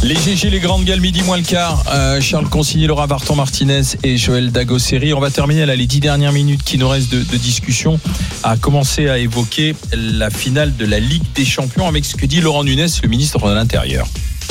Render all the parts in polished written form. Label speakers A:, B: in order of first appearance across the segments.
A: Les GG, les grandes gueules, midi moins le quart. Charles Consigny, Laura Barton-Martinez et Joël Dagosseri. On va terminer là les 10 dernières minutes qui nous restent de discussion à commencer à évoquer la finale de la Ligue des Champions avec ce que dit Laurent Nunez, le ministre de l'Intérieur.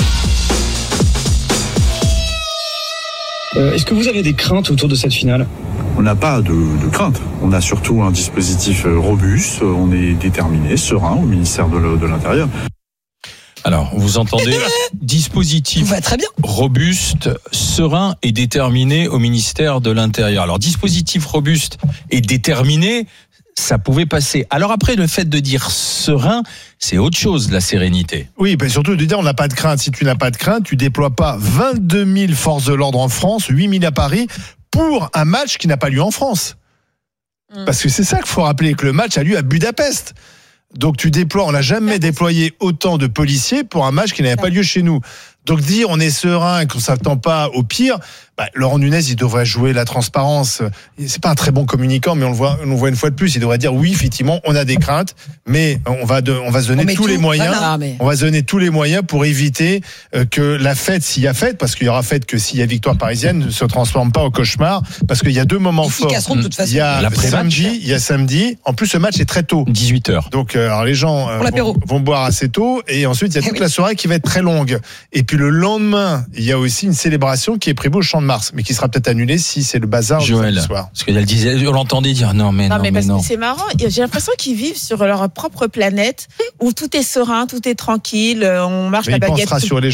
B: Est-ce que vous avez des craintes autour de cette finale ?
C: On n'a pas de crainte. On a surtout un dispositif robuste. On est déterminé, serein au ministère de l'Intérieur.
A: Alors, vous entendez, dispositif
D: très bien.
A: robuste, serein et déterminé au ministère de l'Intérieur. Alors, dispositif robuste et déterminé, ça pouvait passer. Alors après, le fait de dire serein, c'est autre chose, la sérénité.
E: Oui, ben surtout de dire on n'a pas de crainte. Si tu n'as pas de crainte, tu déploies pas 22 000 forces de l'ordre en France, 8 000 à Paris, pour un match qui n'a pas lieu en France. Parce que c'est ça qu'il faut rappeler, que le match a lieu à Budapest. Donc tu déploies, on n'a jamais déployé autant de policiers pour un match qui n'avait pas lieu chez nous. Donc dire on est serein et qu'on s'attend pas au pire, Laurent Nunez il devrait jouer la transparence. C'est pas un très bon communicant, mais on le voit une fois de plus. Il devrait dire oui, effectivement, on a des craintes, mais on va se donner tous les moyens. On va se donner tous les moyens pour éviter que la fête, s'il y a fête, parce qu'il y aura fête que s'il y a victoire parisienne, ne se transforme pas au cauchemar. Parce qu'il y a deux moments forts. Il y a samedi. En plus, ce match est très tôt.
A: 18h.
E: Donc, alors les gens vont boire assez tôt, et ensuite il y a toute la soirée qui va être très longue. Et puis le lendemain, il y a aussi une célébration qui est prévue au Champ de Mars, mais qui sera peut-être annulée si c'est le bazar
A: Joël,
E: le soir.
A: parce qu'elle disait, on l'entendait dire non mais
F: parce que c'est marrant. J'ai l'impression qu'ils vivent sur leur propre planète où tout est serein, tout est tranquille. On marche la baguette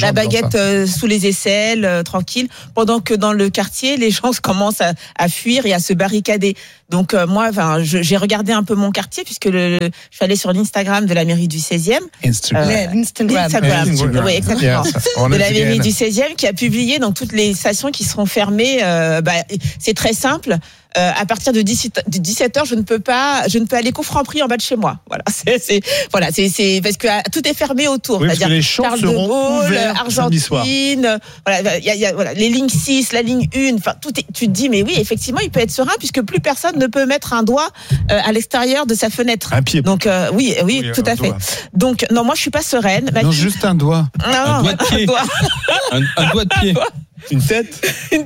F: sous les aisselles, tranquille. Pendant que dans le quartier, les gens commencent à fuir et à se barricader. Donc moi, j'ai regardé un peu mon quartier puisque je suis allée sur l'Instagram de la mairie du 16e. Instagram. Oui, exactement. De la mairie du 16e qui a publié dans toutes les stations qui seront fermées. C'est très simple. À partir de 17h, je ne peux aller qu'au Franprix en bas de chez moi. Voilà, c'est parce que tout est fermé autour.
E: Oui,
F: c'est-à-dire
E: les champs
F: Charles de Gaulle, Argentine, voilà, les lignes 6, la ligne 1, enfin tout est, tu te dis mais oui, effectivement, il peut être serein puisque plus personne ne peut mettre un doigt à l'extérieur de sa fenêtre.
E: Un pied.
F: Donc oui, tout à fait. Donc non, moi je suis pas sereine.
G: Juste un doigt.
A: Un doigt de pied. Un doigt de pied.
E: Une tête?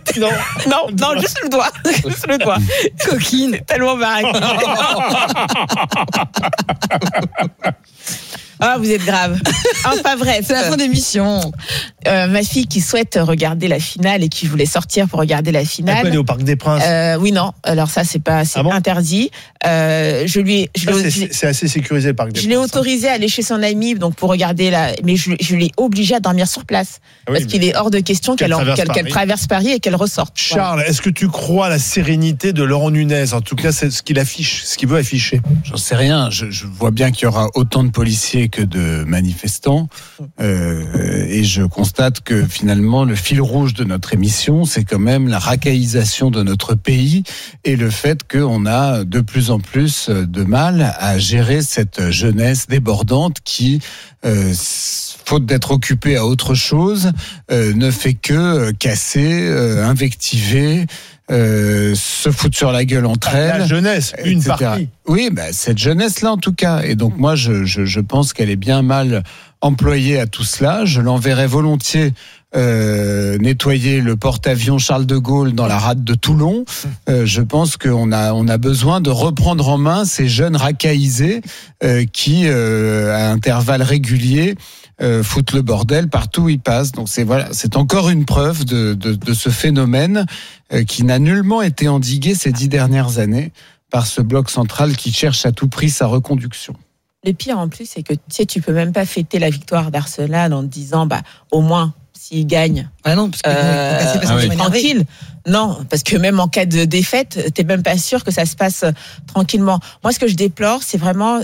F: Non, juste le doigt. Juste le doigt.
D: Coquine.
F: Tellement baraque. Ah, vous êtes grave. Enfin bref.
D: C'est la fin d'émission.
F: Ma fille qui souhaite regarder la finale et qui voulait sortir pour regarder la finale.
E: Elle peut aller au Parc des Princes.
F: Oui, non. Alors ça, c'est interdit.
E: C'est assez sécurisé le Parc des Princes.
F: Je l'ai autorisé à aller chez son amie, donc pour regarder mais je l'ai obligée à dormir sur place. Parce qu'il est hors de question qu'elle traverse Paris et qu'elle ressorte.
E: Charles, est-ce que tu crois à la sérénité de Laurent Nunez? En tout cas, c'est ce qu'il affiche, ce qu'il veut afficher.
G: J'en sais rien. Je vois bien qu'il y aura autant de policiers que de manifestants, et je constate que finalement le fil rouge de notre émission, c'est quand même la racaillisation de notre pays et le fait qu'on a de plus en plus de mal à gérer cette jeunesse débordante qui, faute d'être occupée à autre chose, ne fait que casser, invectiver, se foutre sur la gueule entre elles.
E: La jeunesse, une
G: etc.
E: partie.
G: Oui, cette jeunesse-là en tout cas. Et donc moi, je pense qu'elle est bien mal employée à tout cela. Je l'enverrai volontiers nettoyer le porte-avions Charles de Gaulle dans la rade de Toulon. Je pense qu'on a besoin de reprendre en main ces jeunes racaillisés qui, à intervalles réguliers, foutent le bordel partout où ils passent. Donc c'est encore une preuve de ce phénomène qui n'a nullement été endigué ces 10 dernières années par ce bloc central qui cherche à tout prix sa reconduction.
F: Le pire en plus, c'est que tu peux même pas fêter la victoire d'Arsenal en te disant au moins s'il gagne.
D: Ah non, parce que
F: tranquille. Non, parce que même en cas de défaite, t'es même pas sûr que ça se passe tranquillement. Moi, ce que je déplore, c'est vraiment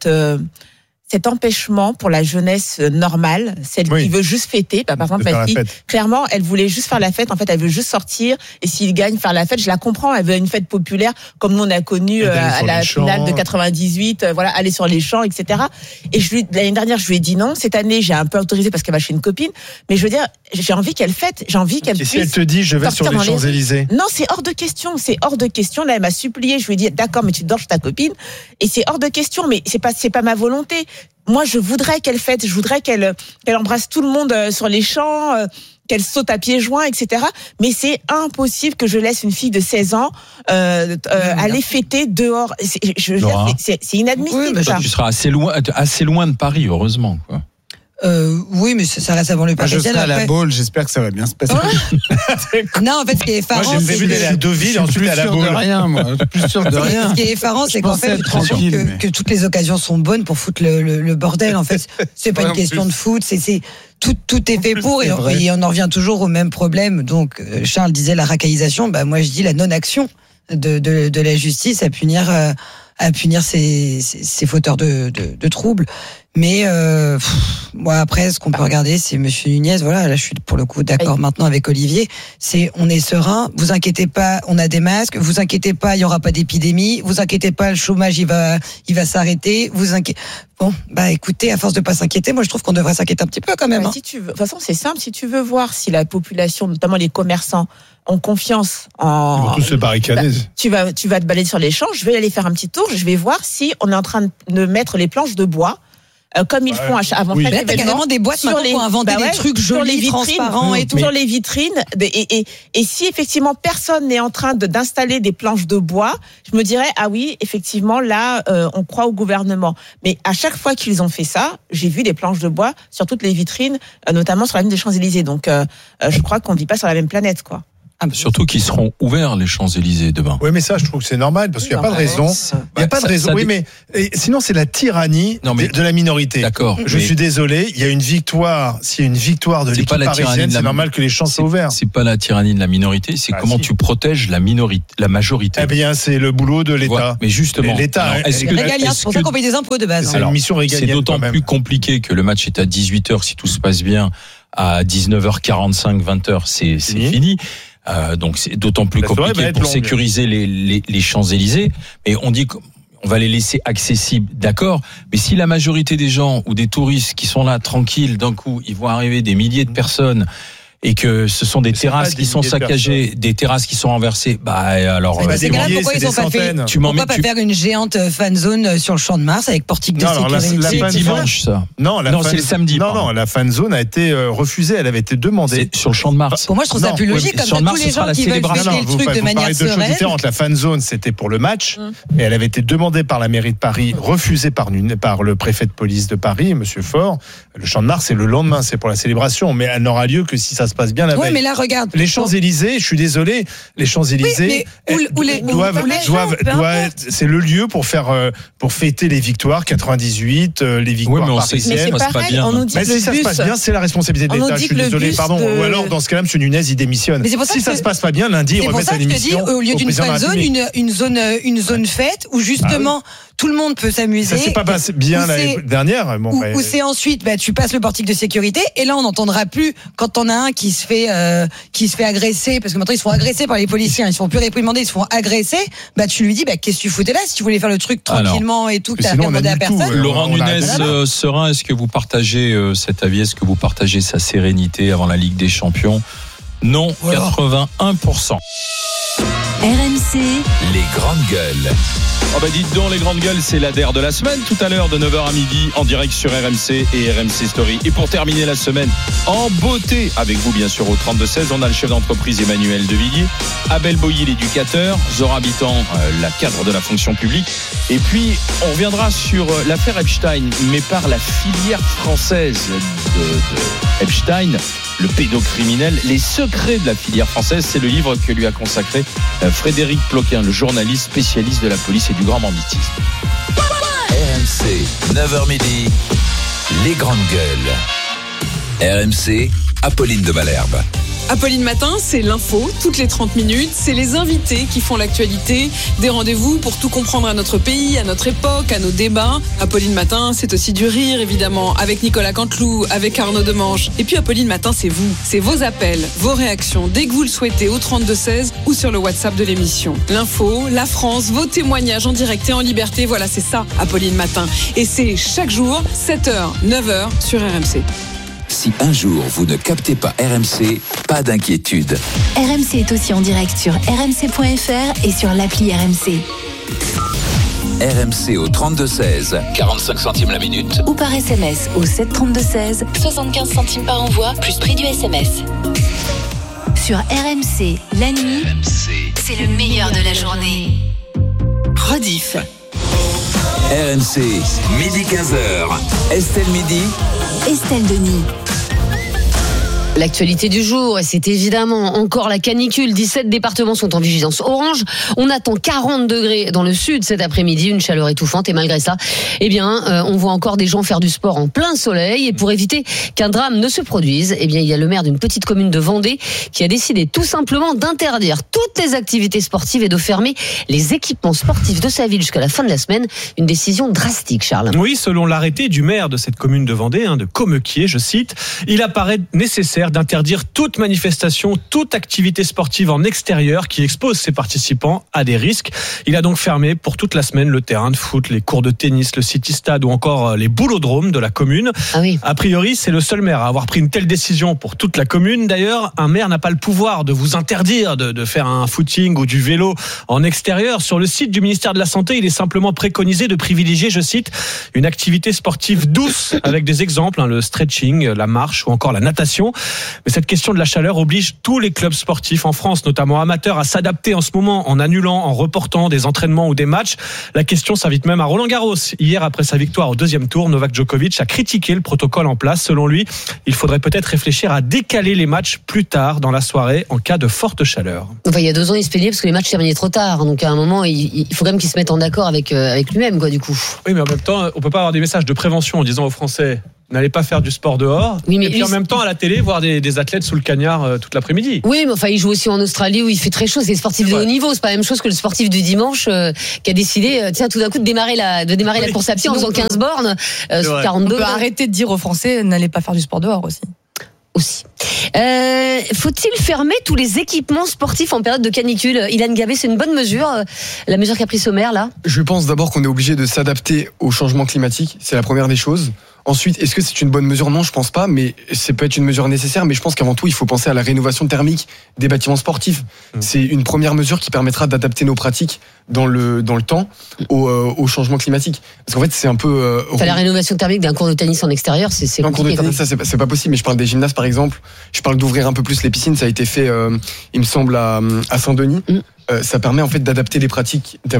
F: cet empêchement pour la jeunesse normale, celle qui veut juste fêter. Par exemple, ma fille, clairement, elle voulait juste faire la fête. En fait, elle veut juste sortir. Et s'il gagne, faire la fête, je la comprends. Elle veut une fête populaire, comme nous on a connu à la finale de 98. Aller sur les champs, etc. Et l'année dernière, je lui ai dit non. Cette année, j'ai un peu autorisé parce qu'elle va chez une copine. Mais je veux dire, j'ai envie qu'elle fête. J'ai envie qu'elle puisse.
E: Et si elle te dit, je vais sur les Champs-Élysées? Non,
F: c'est hors de question. C'est hors de question. Là, elle m'a supplié. Je lui ai dit, d'accord, mais tu dors chez ta copine. Et c'est hors de question. Mais c'est pas ma volonté. moi, je voudrais qu'elle fête, je voudrais qu'elle embrasse tout le monde sur les champs, qu'elle saute à pieds joints, etc. Mais c'est impossible que je laisse une fille de 16 ans aller fêter dehors. C'est inadmissible.
A: Oui, tu seras assez loin de Paris, heureusement, quoi.
D: Oui, mais ça reste avant le Paris.
G: Je serai à la Baule, j'espère que ça va bien se passer.
D: Non, en fait, ce qui est effarant,
E: moi, j'ai prévu d'aller à Deauville et ensuite à la Baule.
G: Plus sûr de rien.
D: Ce qui est effarant, c'est qu'en fait, tu te rends compte que toutes les occasions sont bonnes pour foutre le bordel. En fait, c'est pas une question de foot, tout est fait pour, et on en revient toujours au même problème. Donc, Charles disait la racaillisation, moi je dis la non-action de la justice à punir ces fauteurs de troubles. Mais moi après, ce qu'on peut regarder, c'est Monsieur Nunez. Voilà, là je suis pour le coup d'accord maintenant avec Olivier. On est serein. Vous inquiétez pas, on a des masques. Vous inquiétez pas, il y aura pas d'épidémie. Vous inquiétez pas, le chômage il va s'arrêter. Bon, écoutez, à force de pas s'inquiéter, moi je trouve qu'on devrait s'inquiéter un petit peu quand même.
F: Si tu veux, de toute façon c'est simple. Si tu veux voir si la population, notamment les commerçants, ont confiance en.
E: Ils vont tous se barricader.
F: Tu vas te balader sur les champs. Je vais aller faire un petit tour. Je vais voir si on est en train de mettre les planches de bois. Comme ils font avant chaque événement.
D: T'as carrément des boîtes maintenant pour inventer des trucs jolis, transparents et tout.
F: Sur les vitrines. Et si effectivement personne n'est en train d'installer des planches de bois, je me dirais, ah oui, effectivement, là, on croit au gouvernement. Mais à chaque fois qu'ils ont fait ça, j'ai vu des planches de bois sur toutes les vitrines, notamment sur la ligne des Champs-Élysées. Donc, je crois qu'on ne vit pas sur la même planète, quoi.
A: Surtout qu'ils seront ouverts, les Champs-Élysées, demain.
E: Oui, mais ça, je trouve que c'est normal, parce qu'il n'y a pas de raison. Il n'y a pas de raison. Oui, mais sinon, c'est la tyrannie de la minorité.
A: D'accord.
E: Je suis désolé, il y a une victoire. S'il y a une victoire de l'équipe parisienne, c'est normal que les champs soient ouverts.
A: C'est pas la tyrannie de la minorité, c'est comment tu protèges la majorité.
E: Eh bien, c'est le boulot de l'État.
A: Ouais, mais justement.
E: L'État,
D: c'est régalien, c'est pour ça qu'on paye des impôts de base.
E: C'est une mission régalienne.
A: C'est d'autant plus compliqué que le match est à 18h, si tout se passe bien. À 19h45, 20h, c'est fini. Donc c'est d'autant plus compliqué pour sécuriser les Champs-Élysées. Mais on dit qu'on va les laisser accessibles, d'accord. Mais si la majorité des gens ou des touristes qui sont là tranquilles, d'un coup, ils vont arriver des milliers de personnes et que ce sont des terrasses qui sont saccagées, des terrasses qui sont renversées, alors.
D: C'est grave, pourquoi ils ont pas fait? Pourquoi pas faire une géante fan zone sur le Champ de Mars avec portique de sécurité?
A: C'est dimanche, ça.
E: Non, c'est le samedi. Non, la fan zone a été refusée. Elle avait été demandée.
A: C'est sur le Champ de Mars.
D: Pour moi, je trouve ça plus logique, comme ça, tous les gens qui veulent fêter le truc de manière sereine.
E: Deux choses différentes. La fan zone, c'était pour le match, et elle avait été demandée par la mairie de Paris, refusée par le préfet de police de Paris, Monsieur Faure. Le Champ de Mars, c'est le lendemain, c'est pour la célébration, mais elle n'aura lieu que si ça se passe bien la veille.
D: Oui, mais là, regarde.
E: Les Champs-Élysées, je suis désolé, les Champs-Élysées doivent c'est le lieu pour fêter les victoires 98, les victoires parisiennes.
F: Mais c'est pareil, on nous dit que
E: si ça se passe bien, c'est la responsabilité de l'État. Je suis désolé, pardon. Ou alors, dans ce cas-là, M. Nunez, il démissionne. Si ça se passe pas bien, lundi, il remet sa démission.
D: C'est pour ça que je te dis, au lieu d'une fan zone, une zone fête où justement tout le monde peut s'amuser.
E: Ça s'est pas passé bien l'année dernière.
D: Où c'est ensuite, tu passes le portique de sécurité et là on n'entendra plus quand on a un qui se fait agresser, parce que maintenant ils se font agresser par les policiers, ils se font plus réprimander, ils se font agresser. Tu lui dis qu'est-ce que tu foutais là si tu voulais faire le truc tranquillement et tout, que t'as rien demandé à personne.
A: Laurent Nunez, serein, est-ce que vous partagez cet avis? Est-ce que vous partagez sa sérénité avant la Ligue des Champions? Non, 81%.
H: RMC,
A: les grandes gueules. Dites donc, les grandes gueules, c'est l'ADER de la semaine, tout à l'heure de 9h à midi, en direct sur RMC et RMC Story. Et pour terminer la semaine en beauté, avec vous bien sûr au 32-16, on a le chef d'entreprise Emmanuel Devilliers, Abel Boilly, l'éducateur, Zora Habitant, la cadre de la fonction publique. Et puis, on reviendra sur l'affaire Epstein, mais par la filière française de Epstein, le pédocriminel, les secrets de la filière française. C'est le livre que lui a consacré Frédéric Ploquin, le journaliste spécialiste de la police et du grand banditisme.
I: RMC, 9h midi, les grandes gueules. RMC, Apolline de Malherbe.
J: Apolline Matin, c'est l'info, toutes les 30 minutes, c'est les invités qui font l'actualité, des rendez-vous pour tout comprendre à notre pays, à notre époque, à nos débats. Apolline Matin, c'est aussi du rire, évidemment, avec Nicolas Canteloup, avec Arnaud Demange. Et puis Apolline Matin, c'est vous, c'est vos appels, vos réactions, dès que vous le souhaitez, au 32-16 ou sur le WhatsApp de l'émission. L'info, la France, vos témoignages en direct et en liberté, voilà, c'est ça, Apolline Matin. Et c'est chaque jour, 7h, 9h sur RMC.
I: Si un jour vous ne captez pas RMC, pas d'inquiétude.
H: RMC est aussi en direct sur rmc.fr et sur l'appli RMC.
I: RMC au 32-16, 45 centimes la minute.
H: Ou par SMS au 732-16, 75 centimes par envoi, plus prix du SMS. Sur RMC, la nuit, c'est le meilleur de la journée. Rediff.
I: RMC, midi 15h. Estelle Midi.
H: Estelle Denis.
K: L'actualité du jour, et c'est évidemment encore la canicule. 17 départements sont en vigilance orange. On attend 40 degrés dans le sud cet après-midi, une chaleur étouffante. Et malgré ça, on voit encore des gens faire du sport en plein soleil. Et pour éviter qu'un drame ne se produise, il y a le maire d'une petite commune de Vendée qui a décidé tout simplement d'interdire toutes les activités sportives et de fermer les équipements sportifs de sa ville jusqu'à la fin de la semaine. Une décision drastique, Charles.
L: Oui, selon l'arrêté du maire de cette commune de Vendée, de Commequier, je cite, il apparaît nécessaire d'interdire toute manifestation, toute activité sportive en extérieur qui expose ses participants à des risques. Il a donc fermé pour toute la semaine le terrain de foot, les cours de tennis, le city-stade ou encore les boulodromes de la commune.
K: Ah oui.
L: A priori, c'est le seul maire à avoir pris une telle décision pour toute la commune. D'ailleurs, un maire n'a pas le pouvoir de vous interdire de faire un footing ou du vélo en extérieur. Sur le site du ministère de la Santé, il est simplement préconisé de privilégier, je cite, une activité sportive douce avec des exemples, le stretching, la marche ou encore la natation. Mais cette question de la chaleur oblige tous les clubs sportifs en France, notamment amateurs, à s'adapter en ce moment en annulant, en reportant des entraînements ou des matchs. La question s'invite même à Roland-Garros. Hier, après sa victoire au deuxième tour, Novak Djokovic a critiqué le protocole en place. Selon lui, il faudrait peut-être réfléchir à décaler les matchs plus tard dans la soirée en cas de forte chaleur.
K: Enfin, il y a 2 ans, il se plaignait parce que les matchs terminaient trop tard. Donc à un moment, il faut quand même qu'il se mette en accord avec lui-même, quoi, du coup.
L: Oui, mais en même temps, on peut pas avoir des messages de prévention en disant aux Français: n'allez pas faire du sport dehors. Oui, mais et puis en même temps, à la télé, voir des athlètes sous le cagnard toute l'après-midi.
K: Oui, mais enfin, il joue aussi en Australie où il fait très chaud. C'est le sportif de haut niveau. C'est pas la même chose que le sportif du dimanche qui a décidé, tout d'un coup, de démarrer la course à pied en faisant 15 bornes sur 42.
F: On peut arrêter de dire aux Français: n'allez pas faire du sport dehors aussi.
K: Faut-il fermer tous les équipements sportifs en période de canicule? Ilan Gabé, c'est une bonne mesure, la mesure qu'a pris ce maire là?
M: Je pense d'abord qu'on est obligé de s'adapter au changement climatique, c'est la première des choses. Ensuite, est-ce que c'est une bonne mesure? Non, je pense pas, mais ça peut être une mesure nécessaire. Mais je pense qu'avant tout, il faut penser à la rénovation thermique des bâtiments sportifs. C'est une première mesure qui permettra d'adapter nos pratiques dans le temps au changement climatique. Parce qu'en fait, c'est un peu...
K: la rénovation thermique d'un cours de tennis en extérieur, c'est compliqué.
M: Un cours de tennis, ça, c'est pas possible. Mais je parle des gymnases, par exemple. Je parle d'ouvrir un peu plus les piscines. Ça a été fait, il me semble, à Saint-Denis. Ça permet en fait d'adapter les pratiques et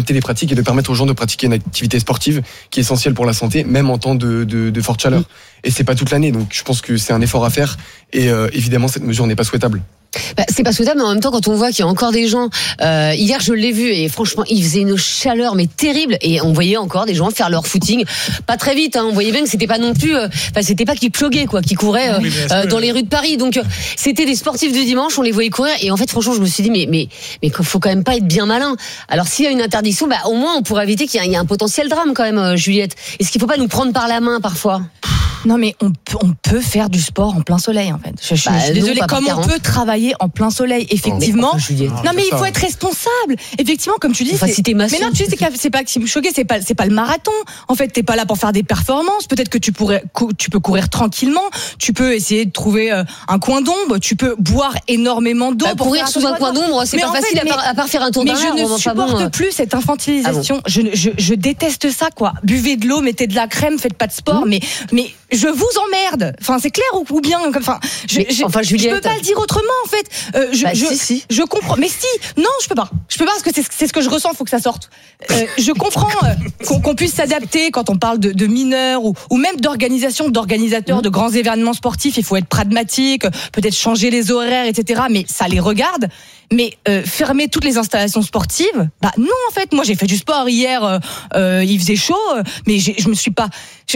M: de permettre aux gens de pratiquer une activité sportive qui est essentielle pour la santé, même en temps de forte chaleur. Et c'est pas toute l'année, donc je pense que c'est un effort à faire. Et évidemment, cette mesure n'est pas souhaitable.
K: C'est pas souhaitable, mais en même temps, quand on voit qu'il y a encore des gens, hier je l'ai vu et franchement, il faisait une chaleur mais terrible et on voyait encore des gens faire leur footing, pas très vite. On voyait bien que c'était pas non plus, c'était pas Kipchoge quoi, qui courait dans les rues de Paris. Donc c'était des sportifs du dimanche, on les voyait courir et en fait, franchement, je me suis dit mais faut quand même pas être bien malin. Alors s'il y a une interdiction, au moins on pourrait éviter qu'il y ait un potentiel drame quand même, Juliette. Est-ce qu'il faut pas nous prendre par la main parfois?
F: Non mais on peut faire du sport en plein soleil en fait. Je suis désolée, comme on peut travailler en plein soleil, effectivement. Non mais il faut être responsable. Effectivement, comme tu dis, mais non, tu sais c'est pas Kipchoge, c'est pas le marathon. En fait, t'es pas là pour faire des performances. Peut-être que tu peux courir tranquillement. Tu peux essayer de trouver un coin d'ombre. Tu peux boire énormément d'eau.
K: Pour courir sous un coin d'ombre, c'est pas facile à part faire un tour d'un heure.
F: Mais je ne supporte plus cette infantilisation. Je déteste ça quoi. Buvez de l'eau, mettez de la crème, faites pas de sport. Mais je vous emmerde. Enfin, c'est clair ou bien je peux pas le dire autrement en fait. Je comprends. Mais si, non, je peux pas parce que c'est ce que je ressens. Faut que ça sorte. Je comprends qu'on puisse s'adapter quand on parle de mineurs ou même d'organisateurs de grands événements sportifs. Il faut être pragmatique, peut-être changer les horaires, etc. Mais ça les regarde. Mais fermer toutes les installations sportives, non en fait. Moi j'ai fait du sport hier, il faisait chaud, mais je me suis pas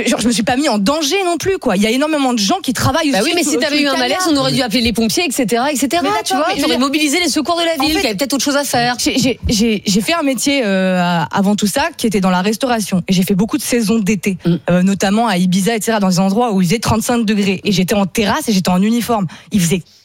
F: mis en danger non plus quoi. Il y a énormément de gens qui travaillent.
K: Oui, mais si t'avais eu un malaise, on aurait dû appeler les pompiers, etc. Tu vois, il faudrait mobiliser les secours de la ville. Il y avait peut-être autre chose à faire.
F: J'ai fait un métier avant tout ça qui était dans la restauration et j'ai fait beaucoup de saisons d'été, notamment à Ibiza, etc. Dans des endroits où il faisait 35 degrés et j'étais en terrasse et j'étais en uniforme. Il faisait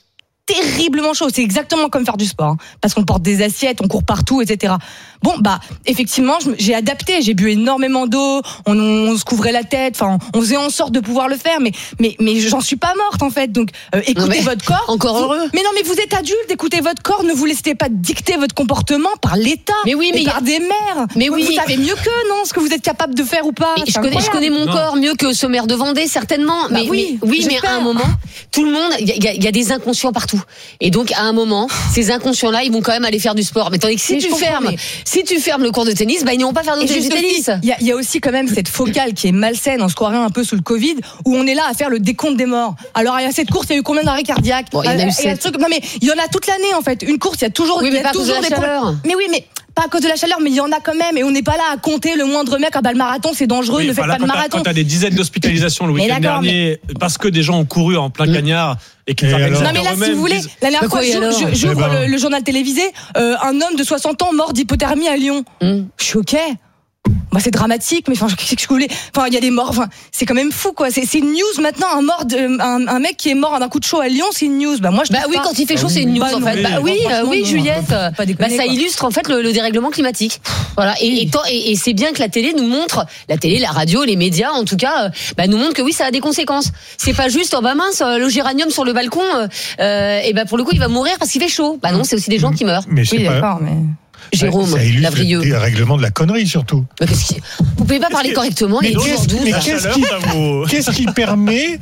N: terriblement chaud. C'est exactement comme faire du sport, hein, parce qu'on porte des assiettes, on court partout, etc. Bon, effectivement, j'ai adapté. J'ai bu énormément d'eau. On se couvrait la tête. Enfin, on faisait en sorte de pouvoir le faire. Mais j'en suis pas morte en fait. Donc, écoutez votre corps.
K: Encore heureux.
N: Mais non, mais vous êtes adulte. Écoutez votre corps. Ne vous laissez pas dicter votre comportement par l'État.
K: Mais oui, mais
N: par des mères.
K: Mais oui,
N: vous savez mieux qu'eux, non, ce que vous êtes capable de faire ou pas.
K: Je connais mon corps mieux que ce maire de Vendée, certainement. Mais à un moment, tout le monde, il y a des inconscients partout. Et donc, à un moment, ces inconscients-là, ils vont quand même aller faire du sport. Mais tandis que si tu fermes le cours de tennis, ils n'iront pas faire du tennis.
N: Il y a aussi quand même cette focale qui est malsaine. On se croirait un peu sous le Covid, où on est là à faire le décompte des morts. Alors, il y a cette course, il y a eu combien d'arrêts cardiaques?
K: Il y en a eu 7.
N: Non, mais il y en a toute l'année, en fait. Une course, il y a toujours,
K: des problèmes.
N: Mais oui, mais pas à cause de la chaleur, mais il y en a quand même. Et on n'est pas là à compter le moindre mec. Le marathon, c'est dangereux, ne faites pas de marathon.
L: Quand t'as des dizaines d'hospitalisations le week-end dernier, parce que des gens ont couru en plein cagnard et qu'ils
N: non, mais là, si vous voulez, la dernière fois, j'ouvre le journal télévisé, un homme de 60 ans mort d'hypothermie à Lyon. Je suis OK. C'est dramatique, mais qu'est-ce que je voulais. Il y a des morts. C'est quand même fou, quoi. C'est une news maintenant. Un mec qui est mort d'un coup de chaud à Lyon, c'est une news. Moi, je
K: quand il fait chaud, c'est une news en fait. Oui, Juliette. Ça illustre en fait le dérèglement climatique. Voilà. Et c'est bien que la télé nous montre, la radio, les médias, en tout cas, nous montrent que oui, ça a des conséquences. C'est pas juste, mince, le géranium sur le balcon, pour le coup, il va mourir parce qu'il fait chaud. Non, c'est aussi des gens qui meurent.
E: Mais c'est d'accord, mais.
K: Jérôme Lavrieux.
E: C'est le règlement de la connerie surtout.
K: Vous pouvez pas parler correctement.
E: Qu'est-ce qui permet,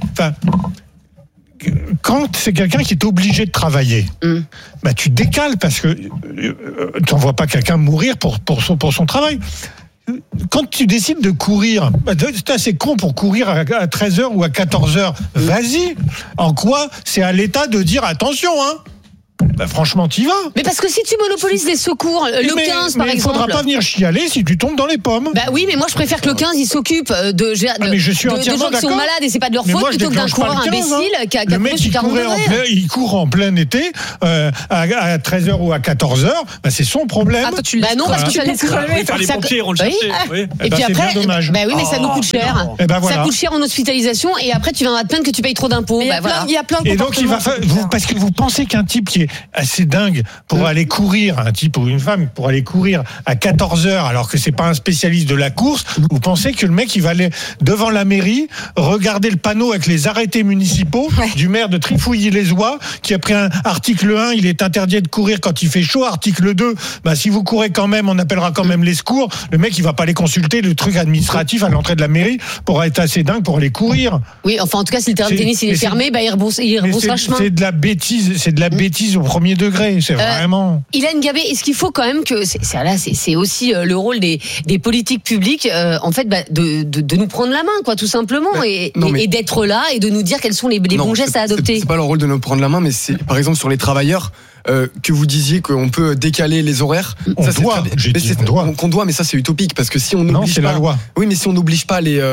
E: quand c'est quelqu'un qui est obligé de travailler, tu décales parce que tu n'envoies pas quelqu'un mourir pour son travail. Quand tu décides de courir, c'est assez con pour courir à 13h ou à 14h. Vas-y. En quoi c'est à l'État de dire attention, hein? Franchement, t'y vas.
K: Mais parce que si tu monopolises les secours, le 15 par exemple.
E: Il faudra pas venir chialer si tu tombes dans les pommes.
K: Oui, mais moi je préfère que le 15 il s'occupe de gens qui sont malades et c'est pas de leur faute plutôt que d'un coureur imbécile qui a couru sur 40 degrés.
E: Il court en plein été à 13h ou à 14h, c'est son problème.
K: Non, parce que tu allais
L: faire les pompiers, on le cherchait.
K: Et puis après,
E: c'est dommage.
K: Oui, mais ça nous coûte cher. Ça coûte cher en hospitalisation et après tu viendras te plaindre que tu payes trop d'impôts.
N: Il y a plein de.
E: Et donc parce que vous pensez qu'un type qui est assez dingue pour aller courir, un type ou une femme pour aller courir à 14h alors que c'est pas un spécialiste de la course, vous pensez que le mec il va aller devant la mairie regarder le panneau avec les arrêtés municipaux du maire de Trifouilly-les-Oies qui a pris un article 1, il est interdit de courir quand il fait chaud, article 2, si vous courez quand même, on appellera quand même les secours. Le mec il va pas aller consulter le truc administratif à l'entrée de la mairie pour être assez dingue pour aller courir.
K: Oui, enfin en tout cas si le terrain de tennis il est fermé, il rebroussera chemin.
E: C'est de la bêtise au premier degré, c'est vraiment.
K: Hélène Gabet, est-ce qu'il faut quand même que c'est aussi le rôle des politiques publiques en fait de nous prendre la main quoi tout simplement et d'être là et de nous dire quels sont les bons gestes à adopter.
M: C'est pas leur rôle de nous prendre la main, mais c'est par exemple sur les travailleurs. Que vous disiez qu'on peut décaler les horaires, qu'on doit, mais ça c'est utopique parce que si on n'oblige pas,
E: la loi.
M: Oui, mais si on n'oblige pas les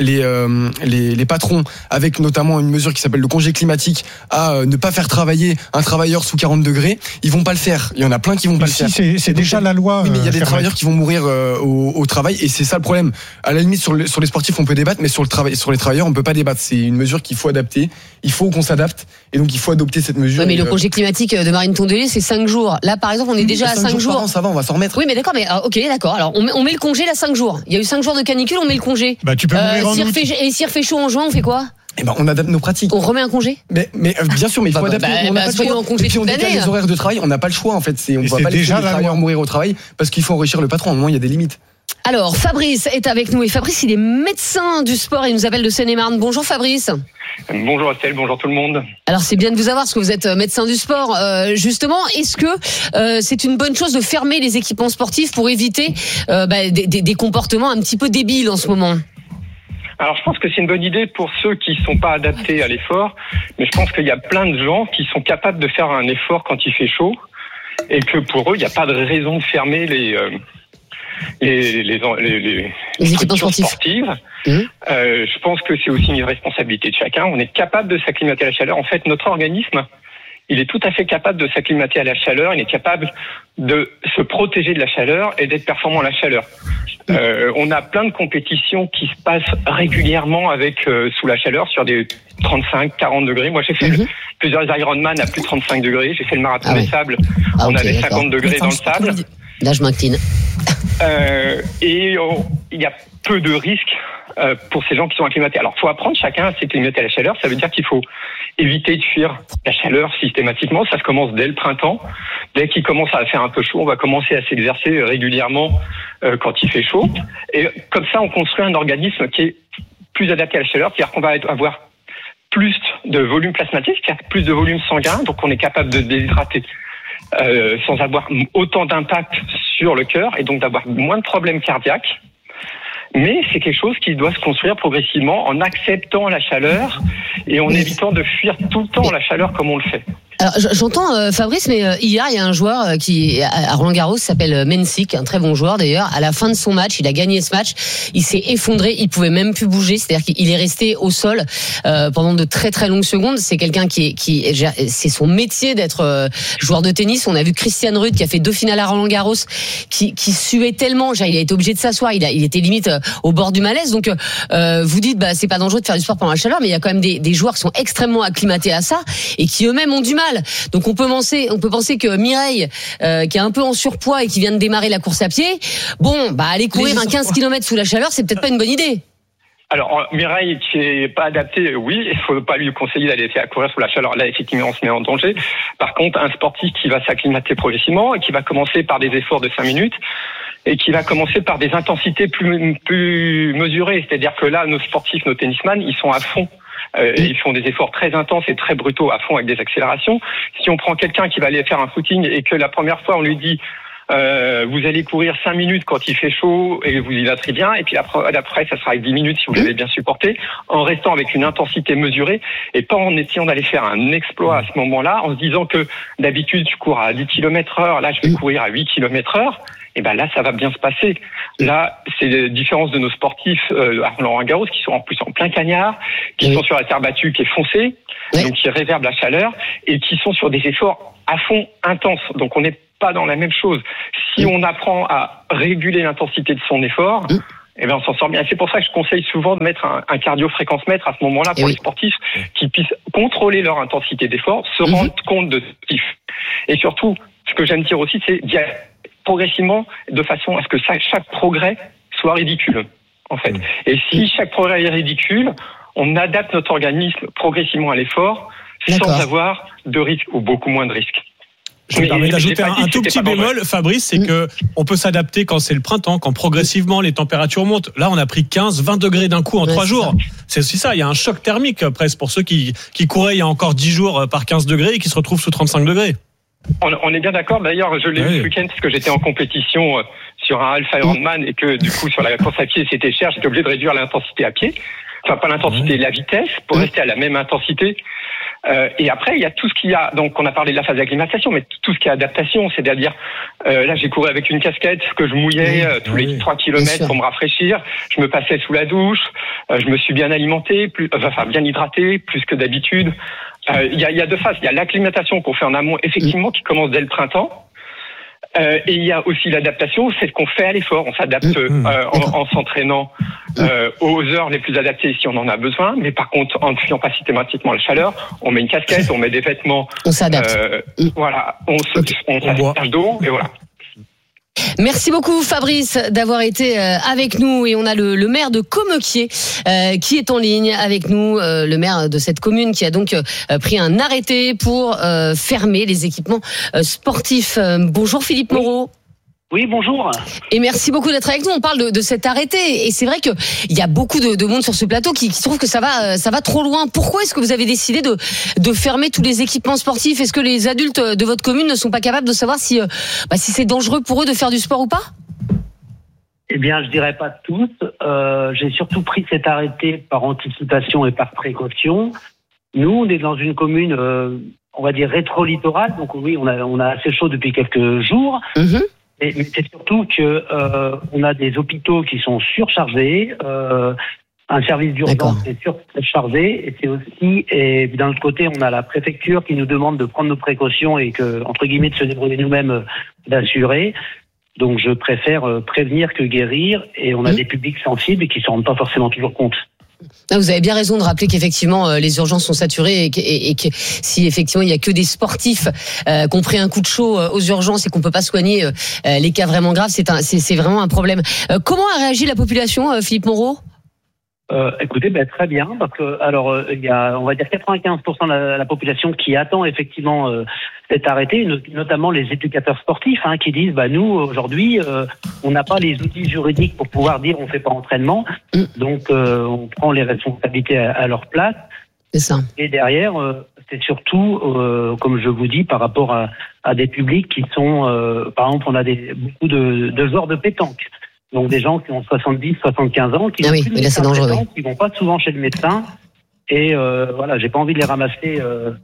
M: patrons avec notamment une mesure qui s'appelle le congé climatique à ne pas faire travailler un travailleur sous 40 degrés, ils vont pas le faire. Il y en a plein qui vont pas le faire.
E: C'est déjà la loi.
M: Oui, mais il y a des travailleurs qui vont mourir au travail et c'est ça le problème. À la limite sur les sportifs on peut débattre, mais sur les travailleurs on peut pas débattre. C'est une mesure qu'il faut adapter. Il faut qu'on s'adapte et donc il faut adopter cette mesure.
K: Oui, mais le congé climatique de Marine Tondelier, c'est 5 jours. Là, par exemple, on est déjà à 5 jours.
M: Par an, ça va, on va s'en remettre.
K: Oui, mais d'accord, ok, d'accord. Alors, on met le congé là 5 jours. Il y a eu 5 jours de canicule, on met le congé.
E: Tu peux mourir en août.
K: Et s'il refait chaud en juin, on fait quoi?
M: On adapte nos pratiques.
K: On remet un congé?
M: Mais bien sûr, mais il faut adapter. On n'a pas le choix.
K: En congé
M: et puis on décale les horaires de travail, on n'a pas le choix en fait. On ne voit pas les travailleurs mourir au travail parce qu'il faut enrichir le patron. Au moins, il y a des limites.
K: Alors, Fabrice est avec nous et Fabrice, il est médecin du sport et il nous appelle de Seine-et-Marne. Bonjour Fabrice.
O: Bonjour Estelle, bonjour tout le monde.
K: Alors c'est bien de vous avoir parce que vous êtes médecin du sport. Justement, est-ce que c'est une bonne chose de fermer les équipements sportifs pour éviter des comportements un petit peu débiles en ce moment?
O: Alors je pense que c'est une bonne idée pour ceux qui ne sont pas adaptés à l'effort, mais je pense qu'il y a plein de gens qui sont capables de faire un effort quand il fait chaud et que pour eux, il n'y a pas de raison de fermer les
K: équipements
O: sportives. Je pense que c'est aussi une responsabilité de chacun. On est capable de s'acclimater à la chaleur. En fait, notre organisme, il est tout à fait capable de s'acclimater à la chaleur, il est capable de se protéger de la chaleur et d'être performant à la chaleur. On a plein de compétitions qui se passent régulièrement avec sous la chaleur sur des 35-40 degrés. Moi, j'ai fait plusieurs Ironman à plus de 35 degrés. J'ai fait le marathon des sables. On avait 50 degrés dans le sable.
K: Là, je m'incline.
O: Et il y a peu de risques pour ces gens qui sont acclimatés. Alors, il faut apprendre chacun à s'acclimater à la chaleur. Ça veut dire qu'il faut éviter de fuir la chaleur systématiquement. Ça se commence dès le printemps. Dès qu'il commence à faire un peu chaud, on va commencer à s'exercer régulièrement quand il fait chaud. Et comme ça, on construit un organisme qui est plus adapté à la chaleur. C'est-à-dire qu'on va avoir plus de volume plasmatique, c'est-à-dire plus de volume sanguin. Donc, on est capable de déshydrater sans avoir autant d'impact sur le cœur et donc d'avoir moins de problèmes cardiaques. Mais c'est quelque chose qui doit se construire progressivement en acceptant la chaleur et en évitant de fuir tout le temps la chaleur comme on le fait.
K: Alors, j'entends Fabrice, mais hier, il y a un joueur qui, à Roland-Garros, s'appelle Mensik, un très bon joueur d'ailleurs. À la fin de son match, il a gagné ce match. Il s'est effondré, il pouvait même plus bouger. C'est-à-dire qu'il est resté au sol pendant de très très longues secondes. C'est quelqu'un c'est son métier d'être joueur de tennis. On a vu Christian Ruud qui a fait 2 finales à Roland-Garros, qui suait tellement. Il a été obligé de s'asseoir. Il était limite au bord du malaise. Donc, vous dites, c'est pas dangereux de faire du sport pendant la chaleur, mais il y a quand même des joueurs qui sont extrêmement acclimatés à ça et qui eux-mêmes ont du mal. Donc on peut penser que Mireille, qui est un peu en surpoids et qui vient de démarrer la course à pied, aller courir un 15 km sous la chaleur, c'est peut-être pas une bonne idée.
O: Alors Mireille qui est pas adaptée, oui, il faut pas lui conseiller d'aller courir sous la chaleur. Là, effectivement, on se met en danger. Par contre, un sportif qui va s'acclimater progressivement et qui va commencer par des efforts de 5 minutes et qui va commencer par des intensités plus mesurées. C'est-à-dire que là, nos sportifs, nos tennisman, ils sont à fond. Ils font des efforts très intenses et très brutaux à fond avec des accélérations. Si on prend quelqu'un qui va aller faire un footing et que la première fois on lui dit vous allez courir 5 minutes quand il fait chaud et vous y va très bien, et puis après ça sera avec 10 minutes si vous l'avez bien supporté, en restant avec une intensité mesurée et pas en essayant d'aller faire un exploit à ce moment-là, en se disant que d'habitude tu cours à 10 km/h, là je vais courir à 8 km/h. Et là, ça va bien se passer. Là, c'est la différence de nos sportifs à Roland-Garros qui sont en plus en plein cagnard, qui sont sur la terre battue qui est foncée, donc qui réverbe la chaleur, et qui sont sur des efforts à fond intenses. Donc, on n'est pas dans la même chose. Si on apprend à réguler l'intensité de son effort, on s'en sort bien. C'est pour ça que je conseille souvent de mettre un cardio-fréquence-mètre à ce moment-là pour les sportifs qui puissent contrôler leur intensité d'effort, se rendre compte de ce qu'ils font. Et surtout, ce que j'aime dire aussi, c'est d'y aller progressivement de façon à ce que chaque progrès soit ridicule, en fait. Et si chaque progrès est ridicule, on adapte notre organisme progressivement à l'effort sans avoir de risque ou beaucoup moins de risques.
L: Je me permets d'ajouter un tout petit bémol, Fabrice, c'est que on peut s'adapter quand c'est le printemps, quand progressivement les températures montent. Là, on a pris 15-20 degrés d'un coup en 3 jours. C'est aussi ça, il y a un choc thermique presque pour ceux qui couraient il y a encore 10 jours par 15 degrés et qui se retrouvent sous 35 degrés.
O: On est bien d'accord. D'ailleurs, je l'ai vu ce week-end parce que j'étais en compétition sur un Half Ironman et que du coup sur la course à pied c'était cher. J'étais obligé de réduire l'intensité à pied, enfin pas l'intensité, la vitesse pour rester à la même intensité. Et après il y a tout ce qu'il y a. Donc on a parlé de la phase d'acclimatation, mais tout ce qui est adaptation, c'est-à-dire là j'ai couru avec une casquette que je mouillais tous les 3 kilomètres pour me rafraîchir. Je me passais sous la douche, je me suis bien alimenté, bien hydraté, plus que d'habitude. Il y a 2 phases. Il y a l'acclimatation qu'on fait en amont, effectivement, qui commence dès le printemps. Et il y a aussi l'adaptation, c'est ce qu'on fait à l'effort. On s'adapte en s'entraînant aux heures les plus adaptées si on en a besoin. Mais par contre, en ne fuyant pas systématiquement la chaleur, on met une casquette, on met des vêtements.
K: On s'adapte.
O: On s'attache d'eau et voilà.
K: Merci beaucoup Fabrice d'avoir été avec nous, et on a le maire de Comeuquier qui est en ligne avec nous, le maire de cette commune qui a donc pris un arrêté pour fermer les équipements sportifs. Bonjour Philippe Moreau.
P: Oui, bonjour.
K: Et merci beaucoup d'être avec nous. On parle de cet arrêté, et c'est vrai que il y a beaucoup de monde sur ce plateau qui trouve que ça va trop loin. Pourquoi est-ce que vous avez décidé de fermer tous les équipements sportifs? Est-ce que les adultes de votre commune ne sont pas capables de savoir si c'est dangereux pour eux de faire du sport ou pas?
P: Eh bien, je dirais pas tous. J'ai surtout pris cet arrêté par anticipation et par précaution. Nous, on est dans une commune, on va dire rétro-littorale, donc oui, on a assez chaud depuis quelques jours. Mais c'est surtout que on a des hôpitaux qui sont surchargés. un service d'urgence qui est surchargé, et c'est aussi, et d'un autre côté, on a la préfecture qui nous demande de prendre nos précautions et que, entre guillemets, de se débrouiller nous-mêmes, d'assurer. Donc je préfère prévenir que guérir, et on a des publics sensibles et qui ne se rendent pas forcément toujours compte.
K: Vous avez bien raison de rappeler qu'effectivement les urgences sont saturées et que si effectivement il y a que des sportifs qui ont pris un coup de chaud aux urgences et qu'on peut pas soigner les cas vraiment graves, c'est vraiment un problème. Comment a réagi la population, Philippe Moreau ?
P: Écoutez, très bien, parce que alors il y a, on va dire 95% de la population qui attend effectivement cet arrêté, notamment les éducateurs sportifs, qui disent nous aujourd'hui on n'a pas les outils juridiques pour pouvoir dire on fait pas entraînement, donc on prend les responsabilités à leur place.
K: C'est ça.
P: Et derrière, c'est surtout, comme je vous dis, par rapport à des publics qui sont, par exemple, on a beaucoup de joueurs de pétanque. Donc des gens qui ont 70, 75 ans, qui qui vont pas souvent chez le médecin, et voilà, j'ai pas envie de les ramasser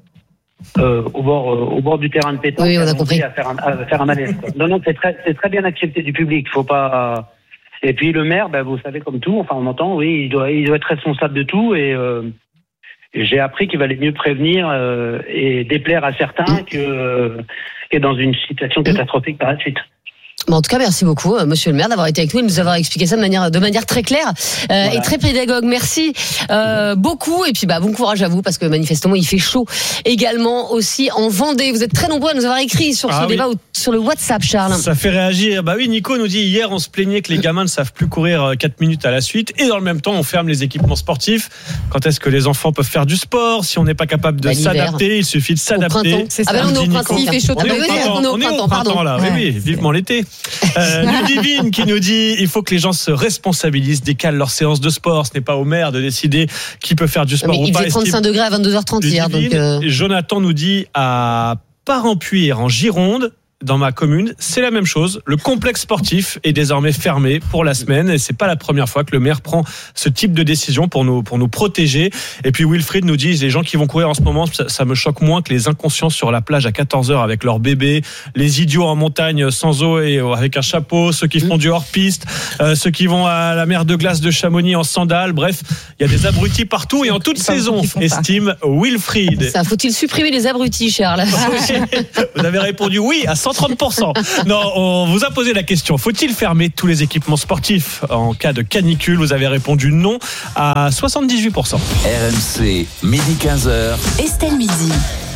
P: au bord du terrain de pétanque.
K: Oui, on a compris.
P: À faire un malaise. Non, c'est très bien accepté du public. Faut pas. Et puis le maire, vous savez, comme tout, on entend, oui, il doit être responsable de tout, et j'ai appris qu'il valait mieux prévenir et déplaire à certains que dans une situation catastrophique par la suite.
K: En tout cas, merci beaucoup, Monsieur le maire, d'avoir été avec nous et de nous avoir expliqué ça de manière très claire et très pédagogue. Merci beaucoup, et puis bon courage à vous, parce que manifestement il fait chaud également aussi en Vendée. Vous êtes très nombreux à nous avoir écrit sur ce débat sur le WhatsApp, Charles.
L: Ça fait réagir. Oui, Nico nous dit hier on se plaignait que les gamins ne savent plus courir 4 minutes à la suite, et dans le même temps on ferme les équipements sportifs. Quand est-ce que les enfants peuvent faire du sport si on n'est pas capable de s'adapter? Il suffit de s'adapter.
K: On est au printemps. Il fait chaud.
L: On est au printemps là. Oui, vivement l'été. Ludivine qui nous dit il faut que les gens se responsabilisent, décalent leur séance de sport. Ce n'est pas au maire de décider qui peut faire du sport ou pas.
K: Il faisait 35 degrés à 22h30 hier.
L: Jonathan nous dit à Parempuire en Gironde, dans ma commune, c'est la même chose. Le complexe sportif est désormais fermé pour la semaine, et c'est pas la première fois que le maire prend ce type de décision pour nous protéger. Et puis Wilfried nous dit les gens qui vont courir en ce moment, ça me choque moins que les inconscients sur la plage à 14h avec leur bébé, les idiots en montagne sans eau et avec un chapeau, ceux qui font du hors-piste, ceux qui vont à la mer de glace de Chamonix en sandales. Bref, il y a des abrutis partout et en toute saison, estime Wilfried.
K: Ça, faut-il supprimer les abrutis, Charles?
L: Vous avez répondu oui à 130%. Non, on vous a posé la question. Faut-il fermer tous les équipements sportifs en cas de canicule? Vous avez répondu non à 78%.
I: RMC, midi 15h.
H: Estelle Midi.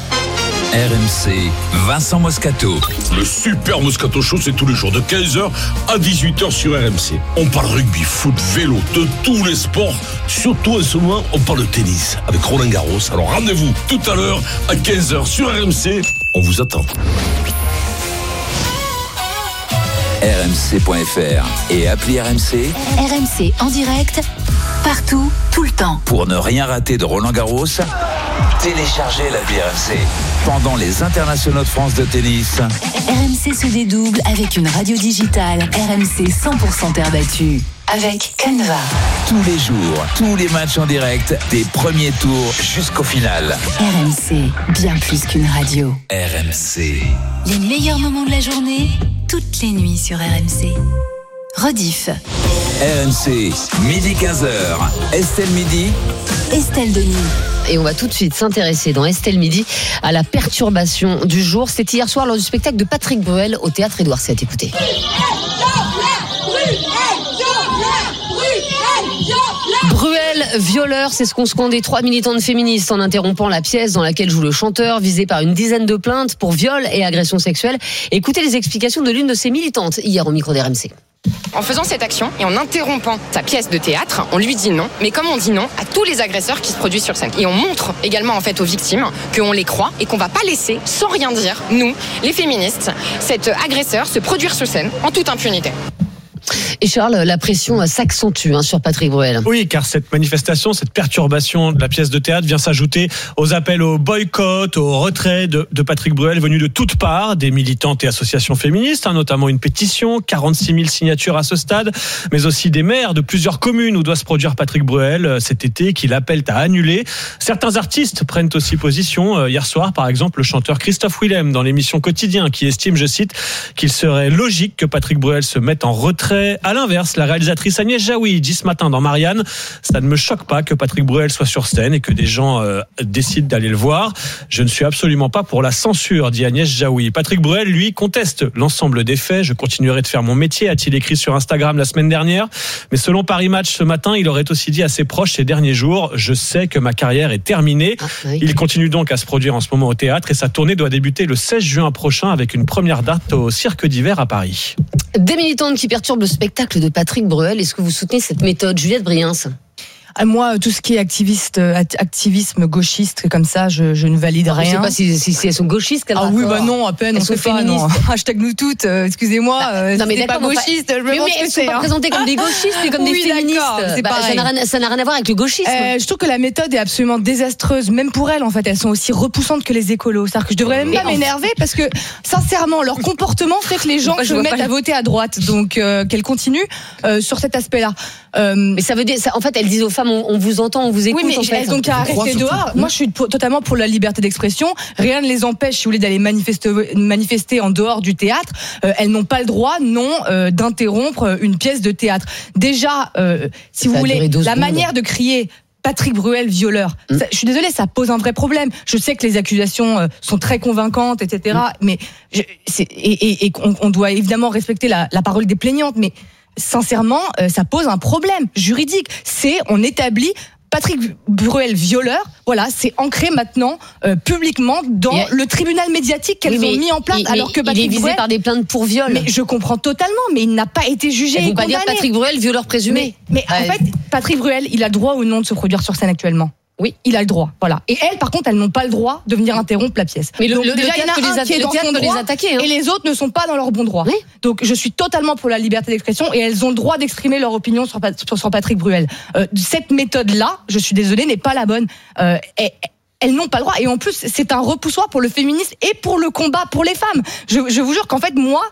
I: RMC, Vincent Moscato.
Q: Le super Moscato Show, c'est tous les jours de 15h à 18h sur RMC. On parle rugby, foot, vélo, de tous les sports. Surtout en ce moment, on parle de tennis avec Roland Garros. Alors rendez-vous tout à l'heure à 15h sur RMC. On vous attend.
I: RMC.fr et appli RMC.
H: RMC en direct, partout, tout le temps.
I: Pour ne rien rater de Roland Garros, téléchargez l'appli RMC. Pendant les internationaux de France de tennis,
H: RMC se dédouble avec une radio digitale. RMC 100% terre battue. Avec Canva.
I: Tous les jours, tous les matchs en direct, des premiers tours jusqu'au final.
H: RMC, bien plus qu'une radio.
I: RMC.
H: Les meilleurs moments de la journée, toutes les nuits sur RMC. Rediff.
I: RMC, midi 15h. Estelle Midi.
H: Estelle Denis.
K: Et on va tout de suite s'intéresser dans Estelle Midi à la perturbation du jour. C'était hier soir lors du spectacle de Patrick Bruel au théâtre Édouard VII. Écoutez. Bruel, violeur, c'est ce qu'ont scandé 3 militantes féministes en interrompant la pièce dans laquelle joue le chanteur, visé par une dizaine de plaintes pour viol et agression sexuelle. Écoutez les explications de l'une de ces militantes hier au micro d'RMC.
R: En faisant cette action et en interrompant sa pièce de théâtre, on lui dit non, mais comme on dit non à tous les agresseurs qui se produisent sur scène. Et on montre également en fait aux victimes qu'on les croit et qu'on va pas laisser, sans rien dire, nous, les féministes, cet agresseur se produire sur scène en toute impunité.
K: Et Charles, la pression s'accentue sur Patrick Bruel.
L: Oui, car cette manifestation, cette perturbation de la pièce de théâtre vient s'ajouter aux appels au boycott, au retrait de Patrick Bruel venus de toutes parts, des militantes et associations féministes, notamment une pétition, 46 000 signatures à ce stade, mais aussi des maires de plusieurs communes où doit se produire Patrick Bruel cet été qui l'appellent à annuler. Certains artistes prennent aussi position. Hier soir, par exemple, le chanteur Christophe Willem dans l'émission Quotidien qui estime, je cite, qu'il serait logique que Patrick Bruel se mette en retrait À l'inverse, la réalisatrice Agnès Jaoui dit ce matin dans Marianne, ça ne me choque pas que Patrick Bruel soit sur scène et que des gens décident d'aller le voir. Je ne suis absolument pas pour la censure, dit Agnès Jaoui. Patrick Bruel, lui, conteste l'ensemble des faits. Je continuerai de faire mon métier, a-t-il écrit sur Instagram la semaine dernière. Mais selon Paris Match ce matin, il aurait aussi dit à ses proches ces derniers jours, je sais que ma carrière est terminée. Il continue donc à se produire en ce moment au théâtre et sa tournée doit débuter le 16 juin prochain avec une première date au Cirque d'hiver à Paris.
K: Des militantes qui perturbent le spectacle de Patrick Bruel, est-ce que vous soutenez cette méthode, Juliette Briens?
N: Moi, tout ce qui est activisme gauchiste comme ça, je ne valide rien.
K: Je ne sais pas si elles sont gauchistes.
N: Oui, non, à peine. Elles sont féministes. Hashtag nous toutes. Excusez-moi.
K: Non, mais
N: c'est pas gauchiste. Je me demande ce que c'est.
K: Elles sont pas présentées comme des gauchistes, mais comme des féministes.
N: C'est pareil.
K: Ça n'a rien à voir avec le gauchisme.
N: Je trouve que la méthode est absolument désastreuse, même pour elles. En fait, elles sont aussi repoussantes que les écolos. C'est-à-dire que je devrais même pas m'énerver parce que, sincèrement, leur comportement fait que les gens se mettent à voter à droite. Donc, qu'elles continuent sur cet aspect-là.
K: Mais ça veut dire, en fait, elles disent aux femmes, on vous entend, on vous écoute.
N: Oui, mais elles ont qu'à rester dehors. Moi, je suis totalement pour la liberté d'expression. Rien ne les empêche, si vous voulez, d'aller manifester en dehors du théâtre. Elles n'ont pas le droit, d'interrompre une pièce de théâtre. Déjà, si vous voulez, la manière de crier Patrick Bruel violeur. Ça, je suis désolée, ça pose un vrai problème. Je sais que les accusations sont très convaincantes, etc. Mais on doit évidemment respecter la parole des plaignantes. Mais sincèrement, ça pose un problème juridique. On établit Patrick Bruel violeur, voilà, c'est ancré maintenant publiquement dans le tribunal médiatique qu'elles ont mis en place, alors que Patrick
K: il est visé
N: Bruel,
K: par des plaintes pour viol.
N: Mais je comprends totalement, mais il n'a pas été jugé et condamné.
K: Pas dire Patrick Bruel violeur présumé.
N: Mais en fait, Patrick Bruel, il a le droit ou non de se produire sur scène actuellement? Oui, il a le droit, voilà. Et elles, par contre, elles n'ont pas le droit de venir interrompre la pièce.
K: Mais
N: donc,
K: déjà,
N: il y en a un qui est dans son droit, et les autres ne sont pas dans leur bon droit. Oui. Donc, je suis totalement pour la liberté d'expression, et elles ont le droit d'exprimer leur opinion sur Patrick Bruel. Cette méthode-là, je suis désolée, n'est pas la bonne. Elles n'ont pas le droit, et en plus, c'est un repoussoir pour le féminisme et pour le combat pour les femmes. Je vous jure qu'en fait, moi,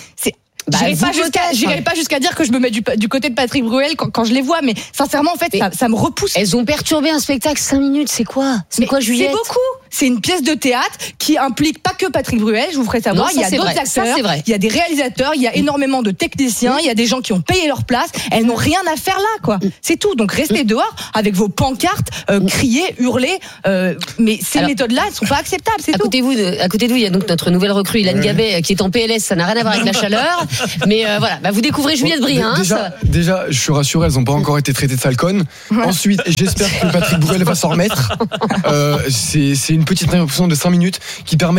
N: j'irai pas jusqu'à dire que je me mets du côté de Patrick Bruel quand je les vois, mais sincèrement, en fait, ça me repousse.
K: Elles ont perturbé un spectacle 5 minutes, c'est quoi, Juliette?
N: C'est beaucoup. C'est une pièce de théâtre qui implique pas que Patrick Bruel, je vous ferai savoir. Il y a d'autres acteurs, il y a des réalisateurs, il y a énormément de techniciens, il y a des gens qui ont payé leur place. Elles n'ont rien à faire là, quoi. C'est tout. Donc restez dehors avec vos pancartes, criez, hurlez. Mais ces méthodes-là, elles sont pas acceptables. C'est tout.
K: À côté de vous, il y a donc notre nouvelle recrue, Ilan Gabet, qui est en PLS. Ça n'a rien à voir avec la chaleur. Mais voilà, vous découvrez Juliette Briens.
M: Déjà, je suis rassuré, elles n'ont pas encore été traitées de sale conne. Ensuite, j'espère que Patrick Bruel va s'en remettre. C'est une petite interruption de 5 minutes qui permet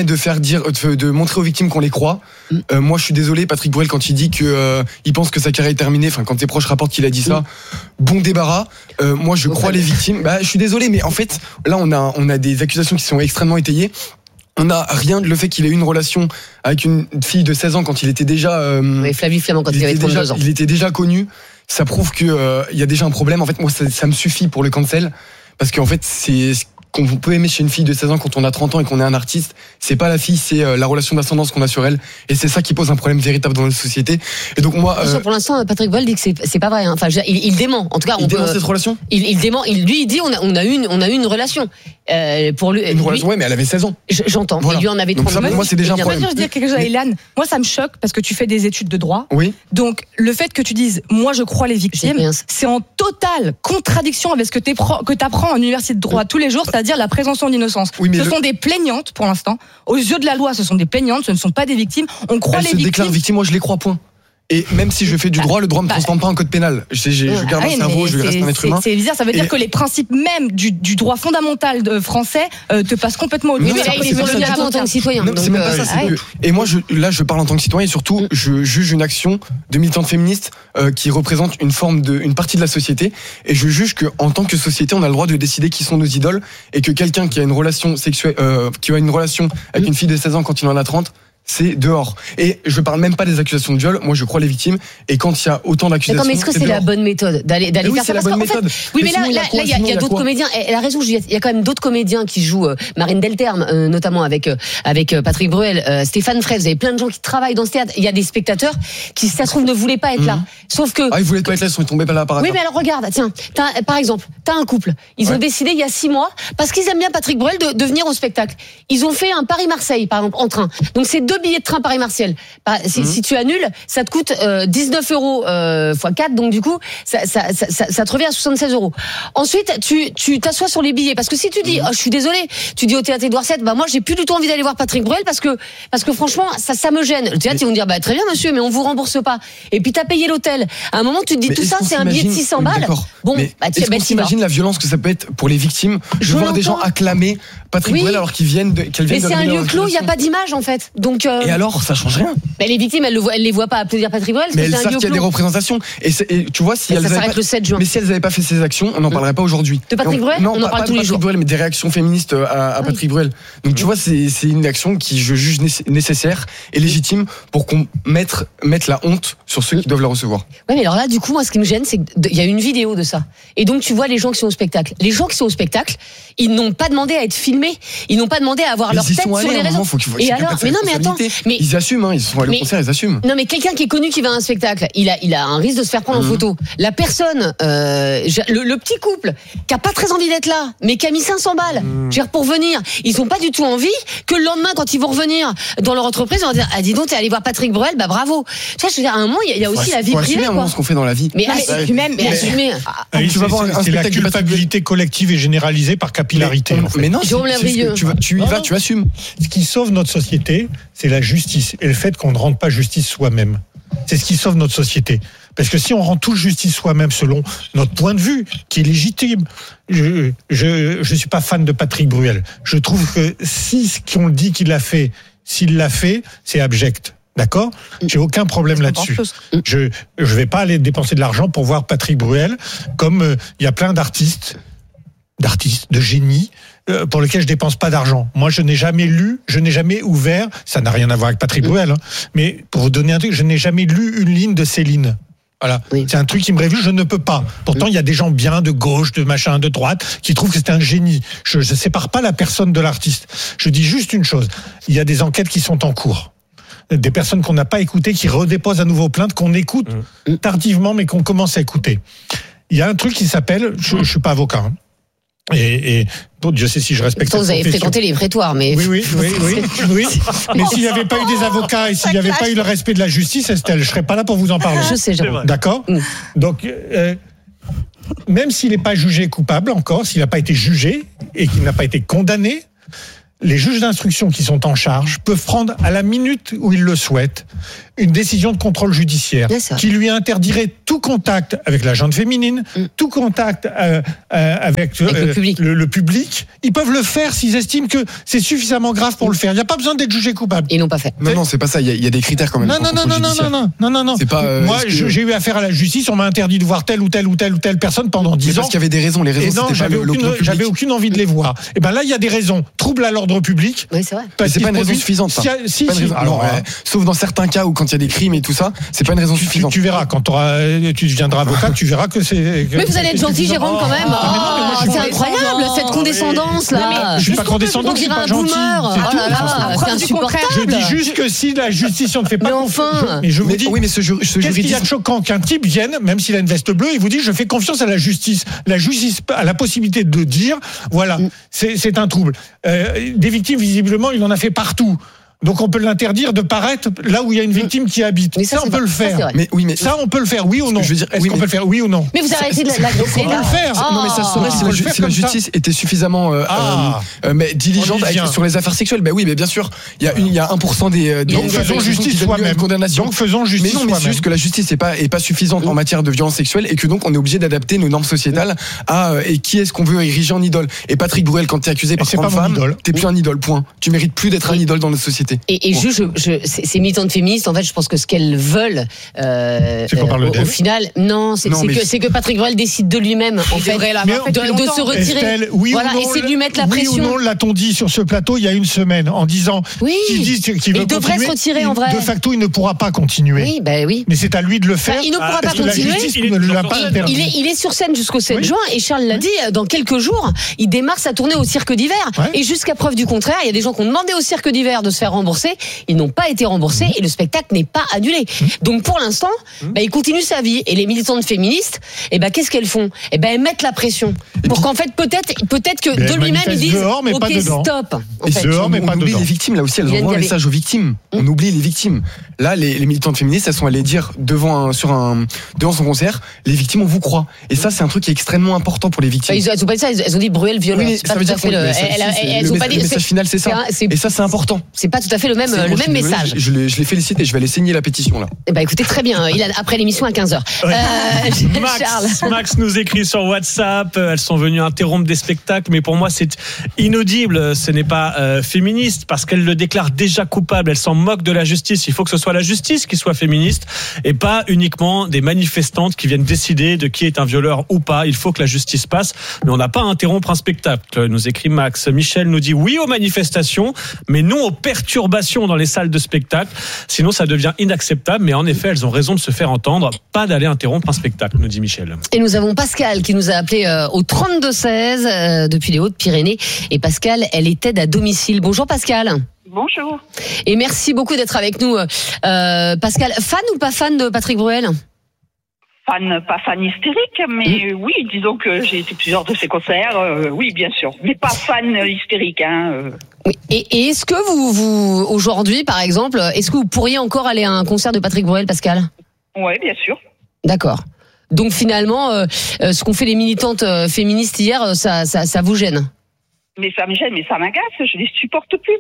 M: de montrer aux victimes qu'on les croit. Moi, je suis désolé, Patrick Bruel, quand il dit que il pense que sa carrière est terminée, enfin, quand ses proches rapportent qu'il a dit ça, bon débarras. Moi, je crois les victimes. Je suis désolé, mais en fait, là, on a des accusations qui sont extrêmement étayées. On n'a rien de le fait qu'il ait eu une relation avec une fille de 16 ans quand il était déjà...
K: Flavie Flamand, quand il avait 32 ans.
M: Il était déjà connu. Ça prouve qu'il y a déjà un problème. En fait, moi, ça me suffit pour le cancel. Parce qu'en fait, c'est ce qu'on peut aimer chez une fille de 16 ans quand on a 30 ans et qu'on est un artiste. C'est pas la fille, c'est la relation d'ascendance qu'on a sur elle. Et c'est ça qui pose un problème véritable dans notre société. Et donc moi...
K: Pour l'instant, Patrick Bruel dit que c'est pas vrai. Hein. Enfin, il dément. En tout cas,
M: il dément cette relation.
K: Il dément. Lui, il dit on a eu une relation. Pour lui,
M: une relation, mais elle avait 16 ans.
K: J'entends. Voilà. Et lui en avait 39.
M: Donc moi, c'est déjà un problème.
N: Je veux dire quelque chose à Ilan. Moi, ça me choque parce que tu fais des études de droit.
M: Oui.
N: Donc, le fait que tu dises, moi, je crois les victimes, c'est en totale contradiction avec ce que tu apprends en université de droit tous les jours, c'est-à-dire la présomption d'innocence. Oui, ce sont des plaignantes, pour l'instant. Aux yeux de la loi, ce sont des plaignantes, ce ne sont pas des victimes. On croit les victimes.
M: Elles se déclarent victimes, moi, je les crois, point. Et même si je fais du droit, le droit ne me transforme pas en code pénal. Je garde un cerveau, je reste un être humain.
N: C'est bizarre, ça veut dire que les principes même du droit fondamental français te passent complètement au-dessus.
K: Mais là, il veut le dire en tant que citoyen.
M: C'est même pas ça. Et moi, je parle en tant que citoyen et surtout, je juge une action de militante féministe qui représente une partie de la société. Et je juge qu'en tant que société, on a le droit de décider qui sont nos idoles et que quelqu'un qui a une relation sexuelle, qui a une relation avec une fille de 16 ans quand il en a 30, c'est dehors. Et je parle même pas des accusations de viol. Moi, je crois les victimes. Et quand il y a autant d'accusations,
K: mais est-ce que c'est la bonne méthode d'aller faire ça?
M: C'est la bonne méthode.
K: Oui, mais là, il y a d'autres comédiens. Elle a raison, Juliette. Il y a quand même d'autres comédiens qui jouent. Marine Delterme, notamment avec Patrick Bruel, Stéphane Fraisse. Vous avez plein de gens qui travaillent dans ce théâtre. Il y a des spectateurs qui, si ça se trouve, ne voulaient pas être là. Sauf que.
M: Ils voulaient pas être là, ils sont tombés là par hasard.
K: Oui, mais alors regarde, tiens, par exemple, t'as un couple. Ils ont décidé il y a 6 mois, parce qu'ils aiment bien Patrick Bruel, de venir au spectacle. Ils ont fait un Paris-Marseille, par exemple, en train. Donc c'est 2 2 billets de train Paris-Marseille. Si tu annules, ça te coûte 19 euros x 4, donc du coup, ça te revient à 76 euros. Ensuite, tu t'assois sur les billets, parce que si tu dis, je suis désolé, tu dis au théâtre Édouard VII, moi j'ai plus du tout envie d'aller voir Patrick Bruel parce que franchement, ça me gêne. Le théâtre, ils vont dire, très bien monsieur, mais on vous rembourse pas. Et puis t'as payé l'hôtel. À un moment, tu te dis, tout ça, c'est un billet de 600 balles.
M: Bon, est-ce qu'on s'imagine la violence que ça peut être pour les victimes de voir des gens acclamer Patrick Bruel alors qu'elles viennent de
K: mais c'est un lieu clos, il n'y a pas d'image en fait. Donc
M: et alors, ça change rien.
K: Mais les victimes, elles les voient pas applaudir Patrick Bruel.
M: Mais elles savent qu'il y a des représentations. Et tu vois, si elles
K: s'arrête le 7 juin.
M: Mais si elles n'avaient pas fait ces actions, on n'en parlerait pas aujourd'hui.
K: De Patrick Bruel,
M: non,
K: on en parle tous les jours.
M: Bruel, mais des réactions féministes à Patrick Bruel. Donc tu vois, c'est une action qui je juge nécessaire et légitime pour qu'on mette la honte sur ceux qui doivent la recevoir.
K: Ouais, mais alors là, du coup, moi, ce qui me gêne, c'est qu'il y a une vidéo de ça. Et donc, tu vois les gens qui sont au spectacle. Les gens qui sont au spectacle, ils n'ont pas demandé à être filmés. Ils n'ont pas demandé à avoir leur tête sur les réseaux.
M: Et alors,
K: mais non, mais attends, mais
M: ils assument, ils sont allés au concert, ils assument.
K: Non, mais quelqu'un qui est connu qui va à un spectacle, il a un risque de se faire prendre en photo. La personne, le petit couple qui a pas très envie d'être là, mais qui a mis 500 balles, pour venir, ils ont pas du tout envie que le lendemain, quand ils vont revenir dans leur entreprise, on va dire, dis donc, t'es allé voir Patrick Bruel, bravo. Tu vois, je veux dire, à un moment, il y a aussi la vie privée, quoi.
M: Ce qu'on fait dans la vie.
K: Mais assumer.
E: C'est la culpabilité collective et généralisée par capillarité.
M: Mais non, tu y vas, tu assumes.
E: Ce qui sauve notre société, c'est la justice et le fait qu'on ne rende pas justice soi-même. C'est ce qui sauve notre société. Parce que si on rend tous justice soi-même selon notre point de vue, qui est légitime, je suis pas fan de Patrick Bruel. Je trouve que si ce qu'on dit qu'il a fait, s'il l'a fait, c'est abject. D'accord ? J'ai aucun problème là-dessus. Je vais pas aller dépenser de l'argent pour voir Patrick Bruel, comme il y a plein d'artistes, de génies, pour lesquels je dépense pas d'argent. Moi, je n'ai jamais lu, je n'ai jamais ouvert, ça n'a rien à voir avec Patrick Bruel, mais pour vous donner un truc, je n'ai jamais lu une ligne de Céline. Voilà. C'est un truc qui me révulse, je ne peux pas. Pourtant, il y a des gens bien de gauche, de machin, de droite, qui trouvent que c'est un génie. Je sépare pas la personne de l'artiste. Je dis juste une chose. Il y a des enquêtes qui sont en cours. Des personnes qu'on n'a pas écoutées, qui redéposent à nouveau plainte, qu'on écoute tardivement, mais qu'on commence à écouter. Il y a un truc qui s'appelle, je suis pas avocat, et bon, Dieu sait si je respecte.
K: Vous avez fréquenté les prétoires, mais
E: oui. Mais s'il n'y avait pas eu des avocats et s'il n'y avait pas eu le respect de la justice, Estelle, je serais pas là pour vous en parler.
K: Je sais, Jérôme.
E: D'accord. Donc, même s'il n'est pas jugé coupable encore, s'il n'a pas été jugé et qu'il n'a pas été condamné, les juges d'instruction qui sont en charge peuvent prendre à la minute où ils le souhaitent une décision de contrôle judiciaire qui lui interdirait tout contact avec la gente féminine, tout contact avec le public. Ils peuvent le faire s'ils estiment que c'est suffisamment grave pour le faire. Il n'y a pas besoin d'être jugé coupable.
K: Ils n'ont pas fait.
M: Non, c'est pas ça. Il y a des critères quand même.
E: Non.
M: C'est pas.
E: Moi, j'ai eu affaire à la justice. On m'a interdit de voir telle ou telle personne pendant 10 ans.
M: Parce qu'il y avait des raisons. Les raisons, c'était pas l'opinion publique.
E: J'avais aucune envie de les voir. Et ben là, il y a des raisons. Trouble à l'ordre public.
K: Oui, c'est vrai.
M: C'est pas une raison suffisante. Sauf dans certains cas où quand il y a des crimes et tout ça, c'est pas une raison suffisante.
E: Tu verras quand tu deviendras avocat, tu verras que c'est.
K: Mais vous allez être gentil, Jérôme, quand même. C'est incroyable cette condescendance là.
E: Je suis pas condescendant, je suis pas gentil.
K: C'est insupportable.
E: Je dis juste que si la justice ne fait pas.
K: Mais enfin.
E: Mais je vous dis.
M: Oui, mais ce
E: juridisme. Qu'est-ce qu'il y a de choquant qu'un type vienne, même s'il a une veste bleue, il vous dit je fais confiance à la justice. La justice a la possibilité de dire voilà, c'est un trouble. Des victimes, visiblement, il en a fait partout. Donc on peut l'interdire de paraître là où il y a une victime qui habite. Mais ça on peut le faire.
M: Mais oui, mais
E: ça on peut le faire, oui ou non. Est-ce qu'on peut le faire, oui ou non?
K: Mais vous arrêtez de l'agresser.
E: On peut le faire.
M: Non, mais ça serait si la justice était suffisamment diligente sur les affaires sexuelles. Ben oui, mais bien sûr, il y a 1% des.
E: Donc faisons justice soi-même.
M: Donc
E: faisons justice
M: soi-même. Mais non, mais c'est juste que la justice est pas suffisante en matière de violence sexuelle et que donc on est obligé d'adapter nos normes sociétales à et qui est-ce qu'on veut ériger en idole. Et Patrick Bruel, quand t'es accusé par 30 femmes, t'es plus un idole. Point. Tu mérites plus d'être un idole dans notre société.
K: Et ces militantes féministes, en fait, je pense que ce qu'elles veulent, au final, c'est que Patrick Bruel décide de lui-même, en fait, de se retirer.
E: Estelle,
K: et c'est de lui mettre la pression.
E: Oui ou non, l'a-t-on dit sur ce plateau il y a une semaine, en disant qu'il veut
K: devrait se retirer en vrai.
E: De facto, il ne pourra pas continuer.
K: Oui.
E: Mais c'est à lui de le faire.
K: Il ne pourra pas continuer. Il est sur scène jusqu'au 7 juin, et Charles l'a dit, dans quelques jours, il démarre sa tournée au Cirque d'Hiver. Et jusqu'à preuve du contraire, il y a des gens qui ont demandé au Cirque d'Hiver de se faire remboursés. Ils n'ont pas été remboursés et le spectacle n'est pas annulé. Donc pour l'instant, il continue sa vie. Et les militantes féministes, qu'est-ce qu'elles font ? Elles mettent la pression pour qu'en fait peut-être que de lui-même ils disent ok, stop.
M: Dehors, mais on oublie les victimes. Là aussi, elles envoient un message aux victimes. On oublie les victimes. Là, les militantes féministes, elles sont allées dire devant son concert, les victimes, on vous croit. Et ça, c'est un truc qui est extrêmement important pour les victimes.
K: Ils ont pas dit ça. Elles ont dit Bruel violeur.
M: Oui, ça veut dire que le message final, c'est ça. Et ça, c'est important.
K: C'est pas tout à fait le même message.
M: Je l'ai félicité. Je vais aller signer la pétition là.
K: Écoutez, très bien. Après l'émission à 15h.
L: Max nous écrit sur WhatsApp. Elles sont venues interrompre des spectacles, mais pour moi, c'est inaudible. Ce n'est pas féministe parce qu'elles le déclarent déjà coupable. Elles s'en moquent de la justice. Il faut que ce soit la justice qui soit féministe et pas uniquement des manifestantes qui viennent décider de qui est un violeur ou pas. Il faut que la justice passe, mais on n'a pas à interrompre un spectacle, nous écrit Max. Michel nous dit oui aux manifestations, mais non aux perturbations dans les salles de spectacle. Sinon, ça devient inacceptable. Mais en effet, elles ont raison de se faire entendre. Pas d'aller interrompre un spectacle, nous dit Michel.
K: Et nous avons Pascal qui nous a appelé au 32-16 depuis les Hautes-Pyrénées. Et Pascal, elle est aide à domicile. Bonjour Pascal.
S: Bonjour.
K: Et merci beaucoup d'être avec nous. Pascal, fan ou pas fan de Patrick Bruel ?
S: Pas fan hystérique, mais oui, disons que j'ai été plusieurs de ses concerts, oui, bien sûr. Mais pas fan hystérique,
K: Oui. Et est-ce que vous, aujourd'hui, par exemple, est-ce que vous pourriez encore aller à un concert de Patrick Bruel, Pascal ?
S: Oui, bien sûr.
K: D'accord. Donc finalement, ce qu'ont fait les militantes féministes hier, ça vous gêne ?
S: Mais ça me gêne, mais ça m'agace, je les supporte plus.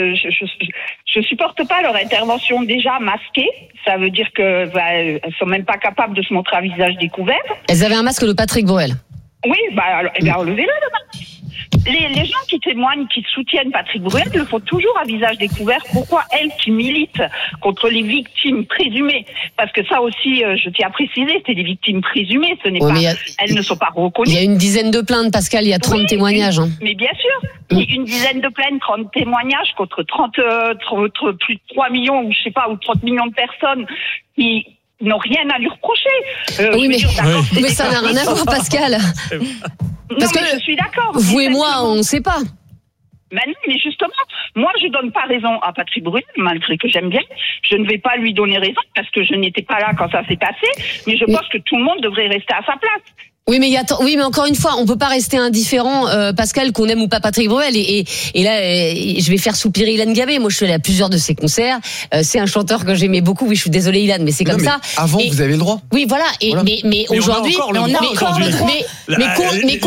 S: Je supporte pas leur intervention déjà masquée. Ça veut dire que elles sont même pas capables de se montrer à visage découvert.
K: Elles avaient un masque de Patrick Bruel.
S: Oui, alors, enlevez-le le masque. Les gens qui témoignent, qui soutiennent Patrick Bruel le font toujours à visage découvert. Pourquoi elles qui militent contre les victimes présumées ? Parce que ça aussi, je tiens à préciser, c'est des victimes présumées, ce n'est pas, elles ne sont pas reconnues.
K: Il y a une dizaine de plaintes, Pascal, il y a 30 témoignages.
S: Mais bien sûr, il y a une dizaine de plaintes, 30 témoignages contre plus de 3 millions, ou je sais pas, ou 30 millions de personnes qui n'ont rien à lui reprocher.
K: Mais ça n'a rien à voir, Pascal. Parce que
S: je suis d'accord.
K: Vous et moi, on ne sait pas.
S: Mais justement, moi je donne pas raison à Patrick Bruel, malgré que j'aime bien. Je ne vais pas lui donner raison parce que je n'étais pas là quand ça s'est passé. Mais je pense que tout le monde devrait rester à sa place.
K: Oui, mais encore une fois, on peut pas rester indifférent, Pascal, qu'on aime ou pas Patrick Bruel. Et là, je vais faire soupirer Ilan Gabé. Moi, je suis allée à plusieurs de ses concerts. C'est un chanteur que j'aimais beaucoup. Oui, je suis désolée, Ilan, mais c'est comme ça.
M: Avant, vous avez le droit.
K: Oui, mais aujourd'hui,
L: on a encore le droit.
K: Mais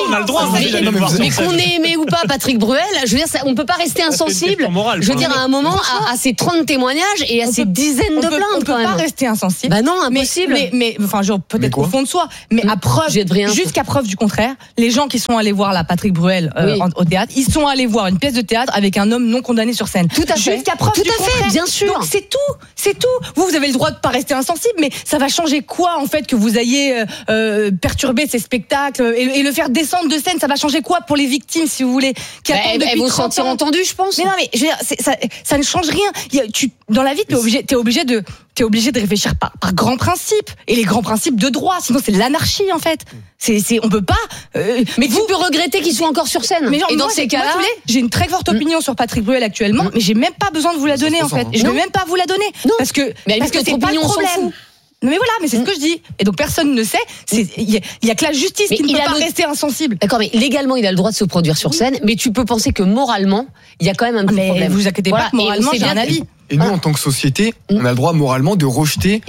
K: qu'on ait aimé ou pas Patrick Bruel, je veux dire, on peut pas rester insensible. Je veux dire, à un moment, à ces 30 témoignages et à ces dizaines de plaintes, quand même.
N: On peut pas rester insensible.
K: Bah non, impossible.
N: Mais enfin, peut-être au fond de soi. Mais à preuve. Jusqu'à preuve du contraire, les gens qui sont allés voir la Patrick Bruel au théâtre, ils sont allés voir une pièce de théâtre avec un homme non condamné sur scène.
K: Tout à fait.
N: Jusqu'à preuve du contraire.
K: Bien sûr.
N: Donc c'est tout. Vous avez le droit de pas rester insensible, mais ça va changer quoi en fait que vous ayez perturbé ces spectacles et le faire descendre de scène, ça va changer quoi pour les victimes si vous voulez qui attendent depuis 30 ans.
K: Elles vont se sentir entendues, je pense.
N: Mais non, mais je veux dire, ça ne change rien. Dans la vie, t'es obligé de réfléchir par grands principes et les grands principes de droit. Sinon, c'est l'anarchie en fait. On peut pas.
K: Mais tu peux regretter qu'ils soient encore sur scène.
N: Mais genre,
K: et dans ces cas-là,
N: j'ai une très forte opinion sur Patrick Bruel actuellement, mais j'ai même pas besoin de vous la donner en fait. Je vais même pas vous la donner parce que c'est pas le problème. Mais voilà, mais c'est ce que je dis. Et donc personne ne sait. Il y a que la justice qui ne peut pas rester insensible.
K: D'accord, mais légalement, il a le droit de se produire sur scène, mais tu peux penser que moralement, il y a quand même un petit problème.
N: Vous inquiétez pas, moralement, j'ai un avis.
M: Et nous, en tant que société, on a le droit moralement de rejeter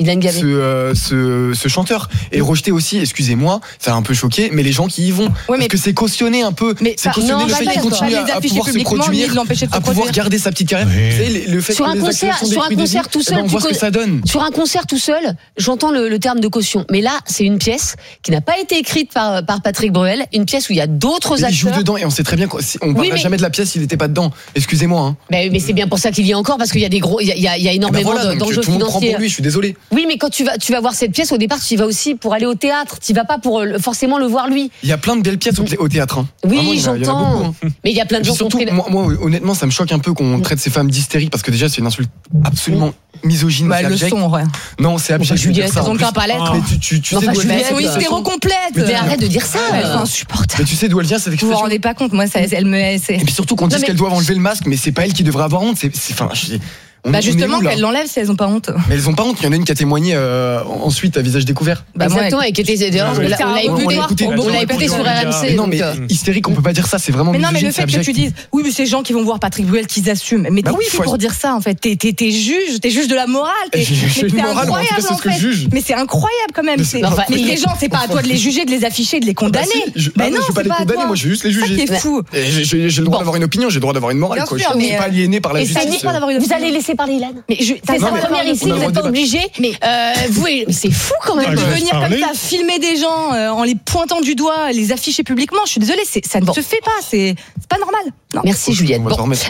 M: ce chanteur. Et rejeter aussi, excusez-moi, ça a un peu choqué, mais les gens qui y vont. Parce que c'est cautionner un peu. C'est cautionner le fait qu'il continue à pouvoir se produire, à pouvoir garder sa petite carrière. Le fait
K: sur un concert tout seul,
M: on voit ce que ça donne.
K: Sur un concert tout seul, j'entends le terme de caution. Mais là, c'est une pièce qui n'a pas été écrite par Patrick Bruel, une pièce où il y a d'autres acteurs.
M: Il joue dedans et on sait très bien qu'on ne parlera jamais de la pièce s'il n'était pas dedans. Excusez-moi.
K: Mais c'est bien pour ça qu'il y est encore, parce qu'il y a des il y a énormément d'enjeux financiers.
M: Pour lui, je suis désolé.
K: Oui, mais quand tu vas voir cette pièce, au départ, tu y vas aussi pour aller au théâtre. Tu y vas pas pour forcément le voir lui.
M: Il y a plein de belles pièces au théâtre.
K: Oui,
M: vraiment,
K: j'entends. Mais il y a plein de gens
M: surtout, moi, honnêtement, ça me choque un peu qu'on traite ces femmes d'hystériques parce que déjà, c'est une insulte absolument misogyne.
N: Bah, le son, ouais.
M: Non, c'est abject.
K: Juliette,
N: elles ont qu'un pas l'être.
M: Mais tu sais d'où
N: elles sont hystéro-complètes.
K: Mais arrête de dire ça.
N: Elles sont insupportables.
M: Mais tu sais d'où elle vient cette expression?
N: Vous vous rendez pas compte, moi, elle me.
M: Et puis surtout qu'on dise qu'elles doivent enlever le masque, mais c'est pas elles qui devraient avoir honte.
N: Justement, qu'elles l'enlèvent si elles ont pas honte.
M: Mais elles ont pas honte. Il y en a une qui a témoigné ensuite à visage découvert.
K: Exactement, et qui était d'ailleurs, on l'a écouté sur RMC.
M: Non, mais hystérique, on peut pas dire ça. C'est vraiment.
N: Mais non, mais le fait que tu dises, oui, mais ces gens qui vont voir Patrick Bruel, qu'ils assument. Mais t'es qui pour dire ça en fait? T'es juge de la morale.
M: C'est incroyable en fait.
N: Mais c'est incroyable quand même. Mais les gens, c'est pas à toi de les juger, de les afficher, de les condamner.
M: Mais non, je vais pas les condamner. Moi, je vais juste les juger.
N: C'est fou.
M: J'ai le droit d'avoir une opinion. J'ai le droit d'avoir une morale. Je suis pas aliéné par la justice.
K: Vous allez laisser parler Ilan. C'est sa première ici, vous n'êtes pas obligé. Mais c'est fou quand même.
N: Venir comme ça, filmer des gens en les pointant du doigt, les afficher publiquement, je suis désolée, ça ne se fait pas. C'est pas normal. Non.
K: Merci Juliette.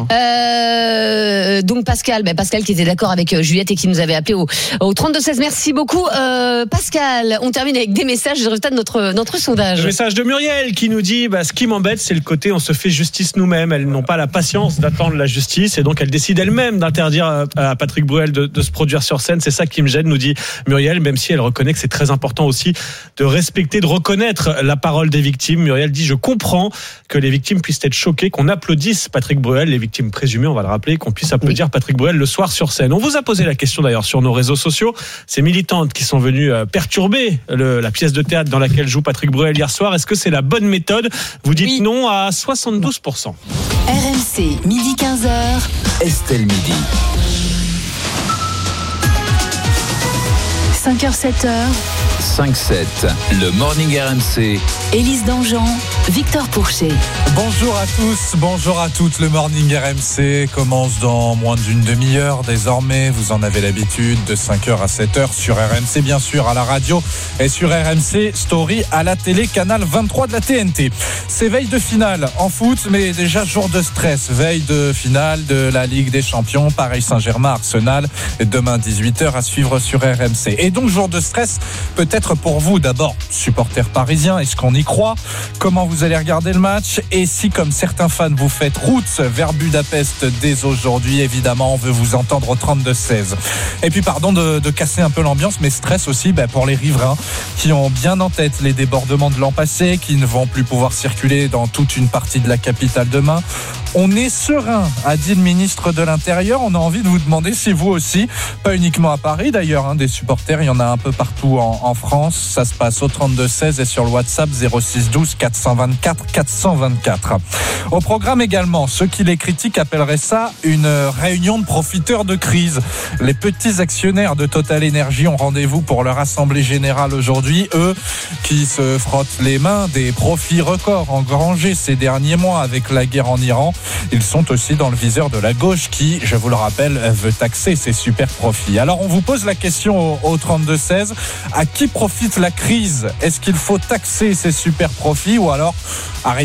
K: Donc Pascal qui était d'accord avec Juliette et qui nous avait appelé au 32-16. Merci beaucoup Pascal. On termine avec des messages, le résultat de notre sondage.
L: Le message de Muriel qui nous dit ce qui m'embête, c'est le côté on se fait justice nous-mêmes. Elles n'ont pas la patience d'attendre la justice et donc elles décident elles-mêmes d'interdire à Patrick Bruel de se produire sur scène. C'est ça qui me gêne, nous dit Muriel, même si elle reconnaît que c'est très important aussi de respecter, de reconnaître la parole des victimes. Muriel dit: je comprends que les victimes puissent être choquées, qu'on applaudisse Patrick Bruel, les victimes présumées, on va le rappeler, qu'on puisse applaudir Patrick Bruel le soir sur scène. On vous a posé la question d'ailleurs sur nos réseaux sociaux, ces militantes qui sont venues perturber la pièce de théâtre dans laquelle joue Patrick Bruel hier soir. Est-ce que c'est la bonne méthode? Vous dites non à 72%.
H: RMC, midi 15h.
I: Estelle Midi.
H: 5h, 7h.
I: 5-7, le Morning RMC.
H: Élise Dangean, Victor Pourchet.
T: Bonjour à tous, bonjour à toutes. Le Morning RMC commence dans moins d'une demi-heure. Désormais, vous en avez l'habitude, de 5h à 7h sur RMC, bien sûr, à la radio et sur RMC Story à la télé, canal 23 de la TNT. C'est veille de finale en foot, mais déjà jour de stress. Veille de finale de la Ligue des Champions, Paris Saint-Germain, Arsenal. Demain 18h à suivre sur RMC. Et donc jour de stress, peut-être pour vous d'abord, supporters parisiens, est-ce qu'on y croit? Comment vous allez regarder le match? Et si, comme certains fans, vous faites route vers Budapest dès aujourd'hui, évidemment, on veut vous entendre au 32-16. Et puis, pardon de casser un peu l'ambiance, mais stress aussi pour les riverains qui ont bien en tête les débordements de l'an passé, qui ne vont plus pouvoir circuler dans toute une partie de la capitale demain. On est serein, a dit le ministre de l'Intérieur. On a envie de vous demander si vous aussi, pas uniquement à Paris d'ailleurs, des supporters, il y en a un peu partout en France. Ça se passe au 32-16 et sur le WhatsApp 06 12 424 424. Au programme également, ceux qui les critiquent appelleraient ça une réunion de profiteurs de crise. Les petits actionnaires de Total Energy ont rendez-vous pour leur assemblée générale aujourd'hui. Eux qui se frottent les mains des profits records engrangés ces derniers mois avec la guerre en Iran. Ils sont aussi dans le viseur de la gauche qui, je vous le rappelle, veut taxer ces super profits. Alors on vous pose la question au 32-16, à qui profite la crise? Est-ce qu'il faut taxer ces super profits ou alors arrêter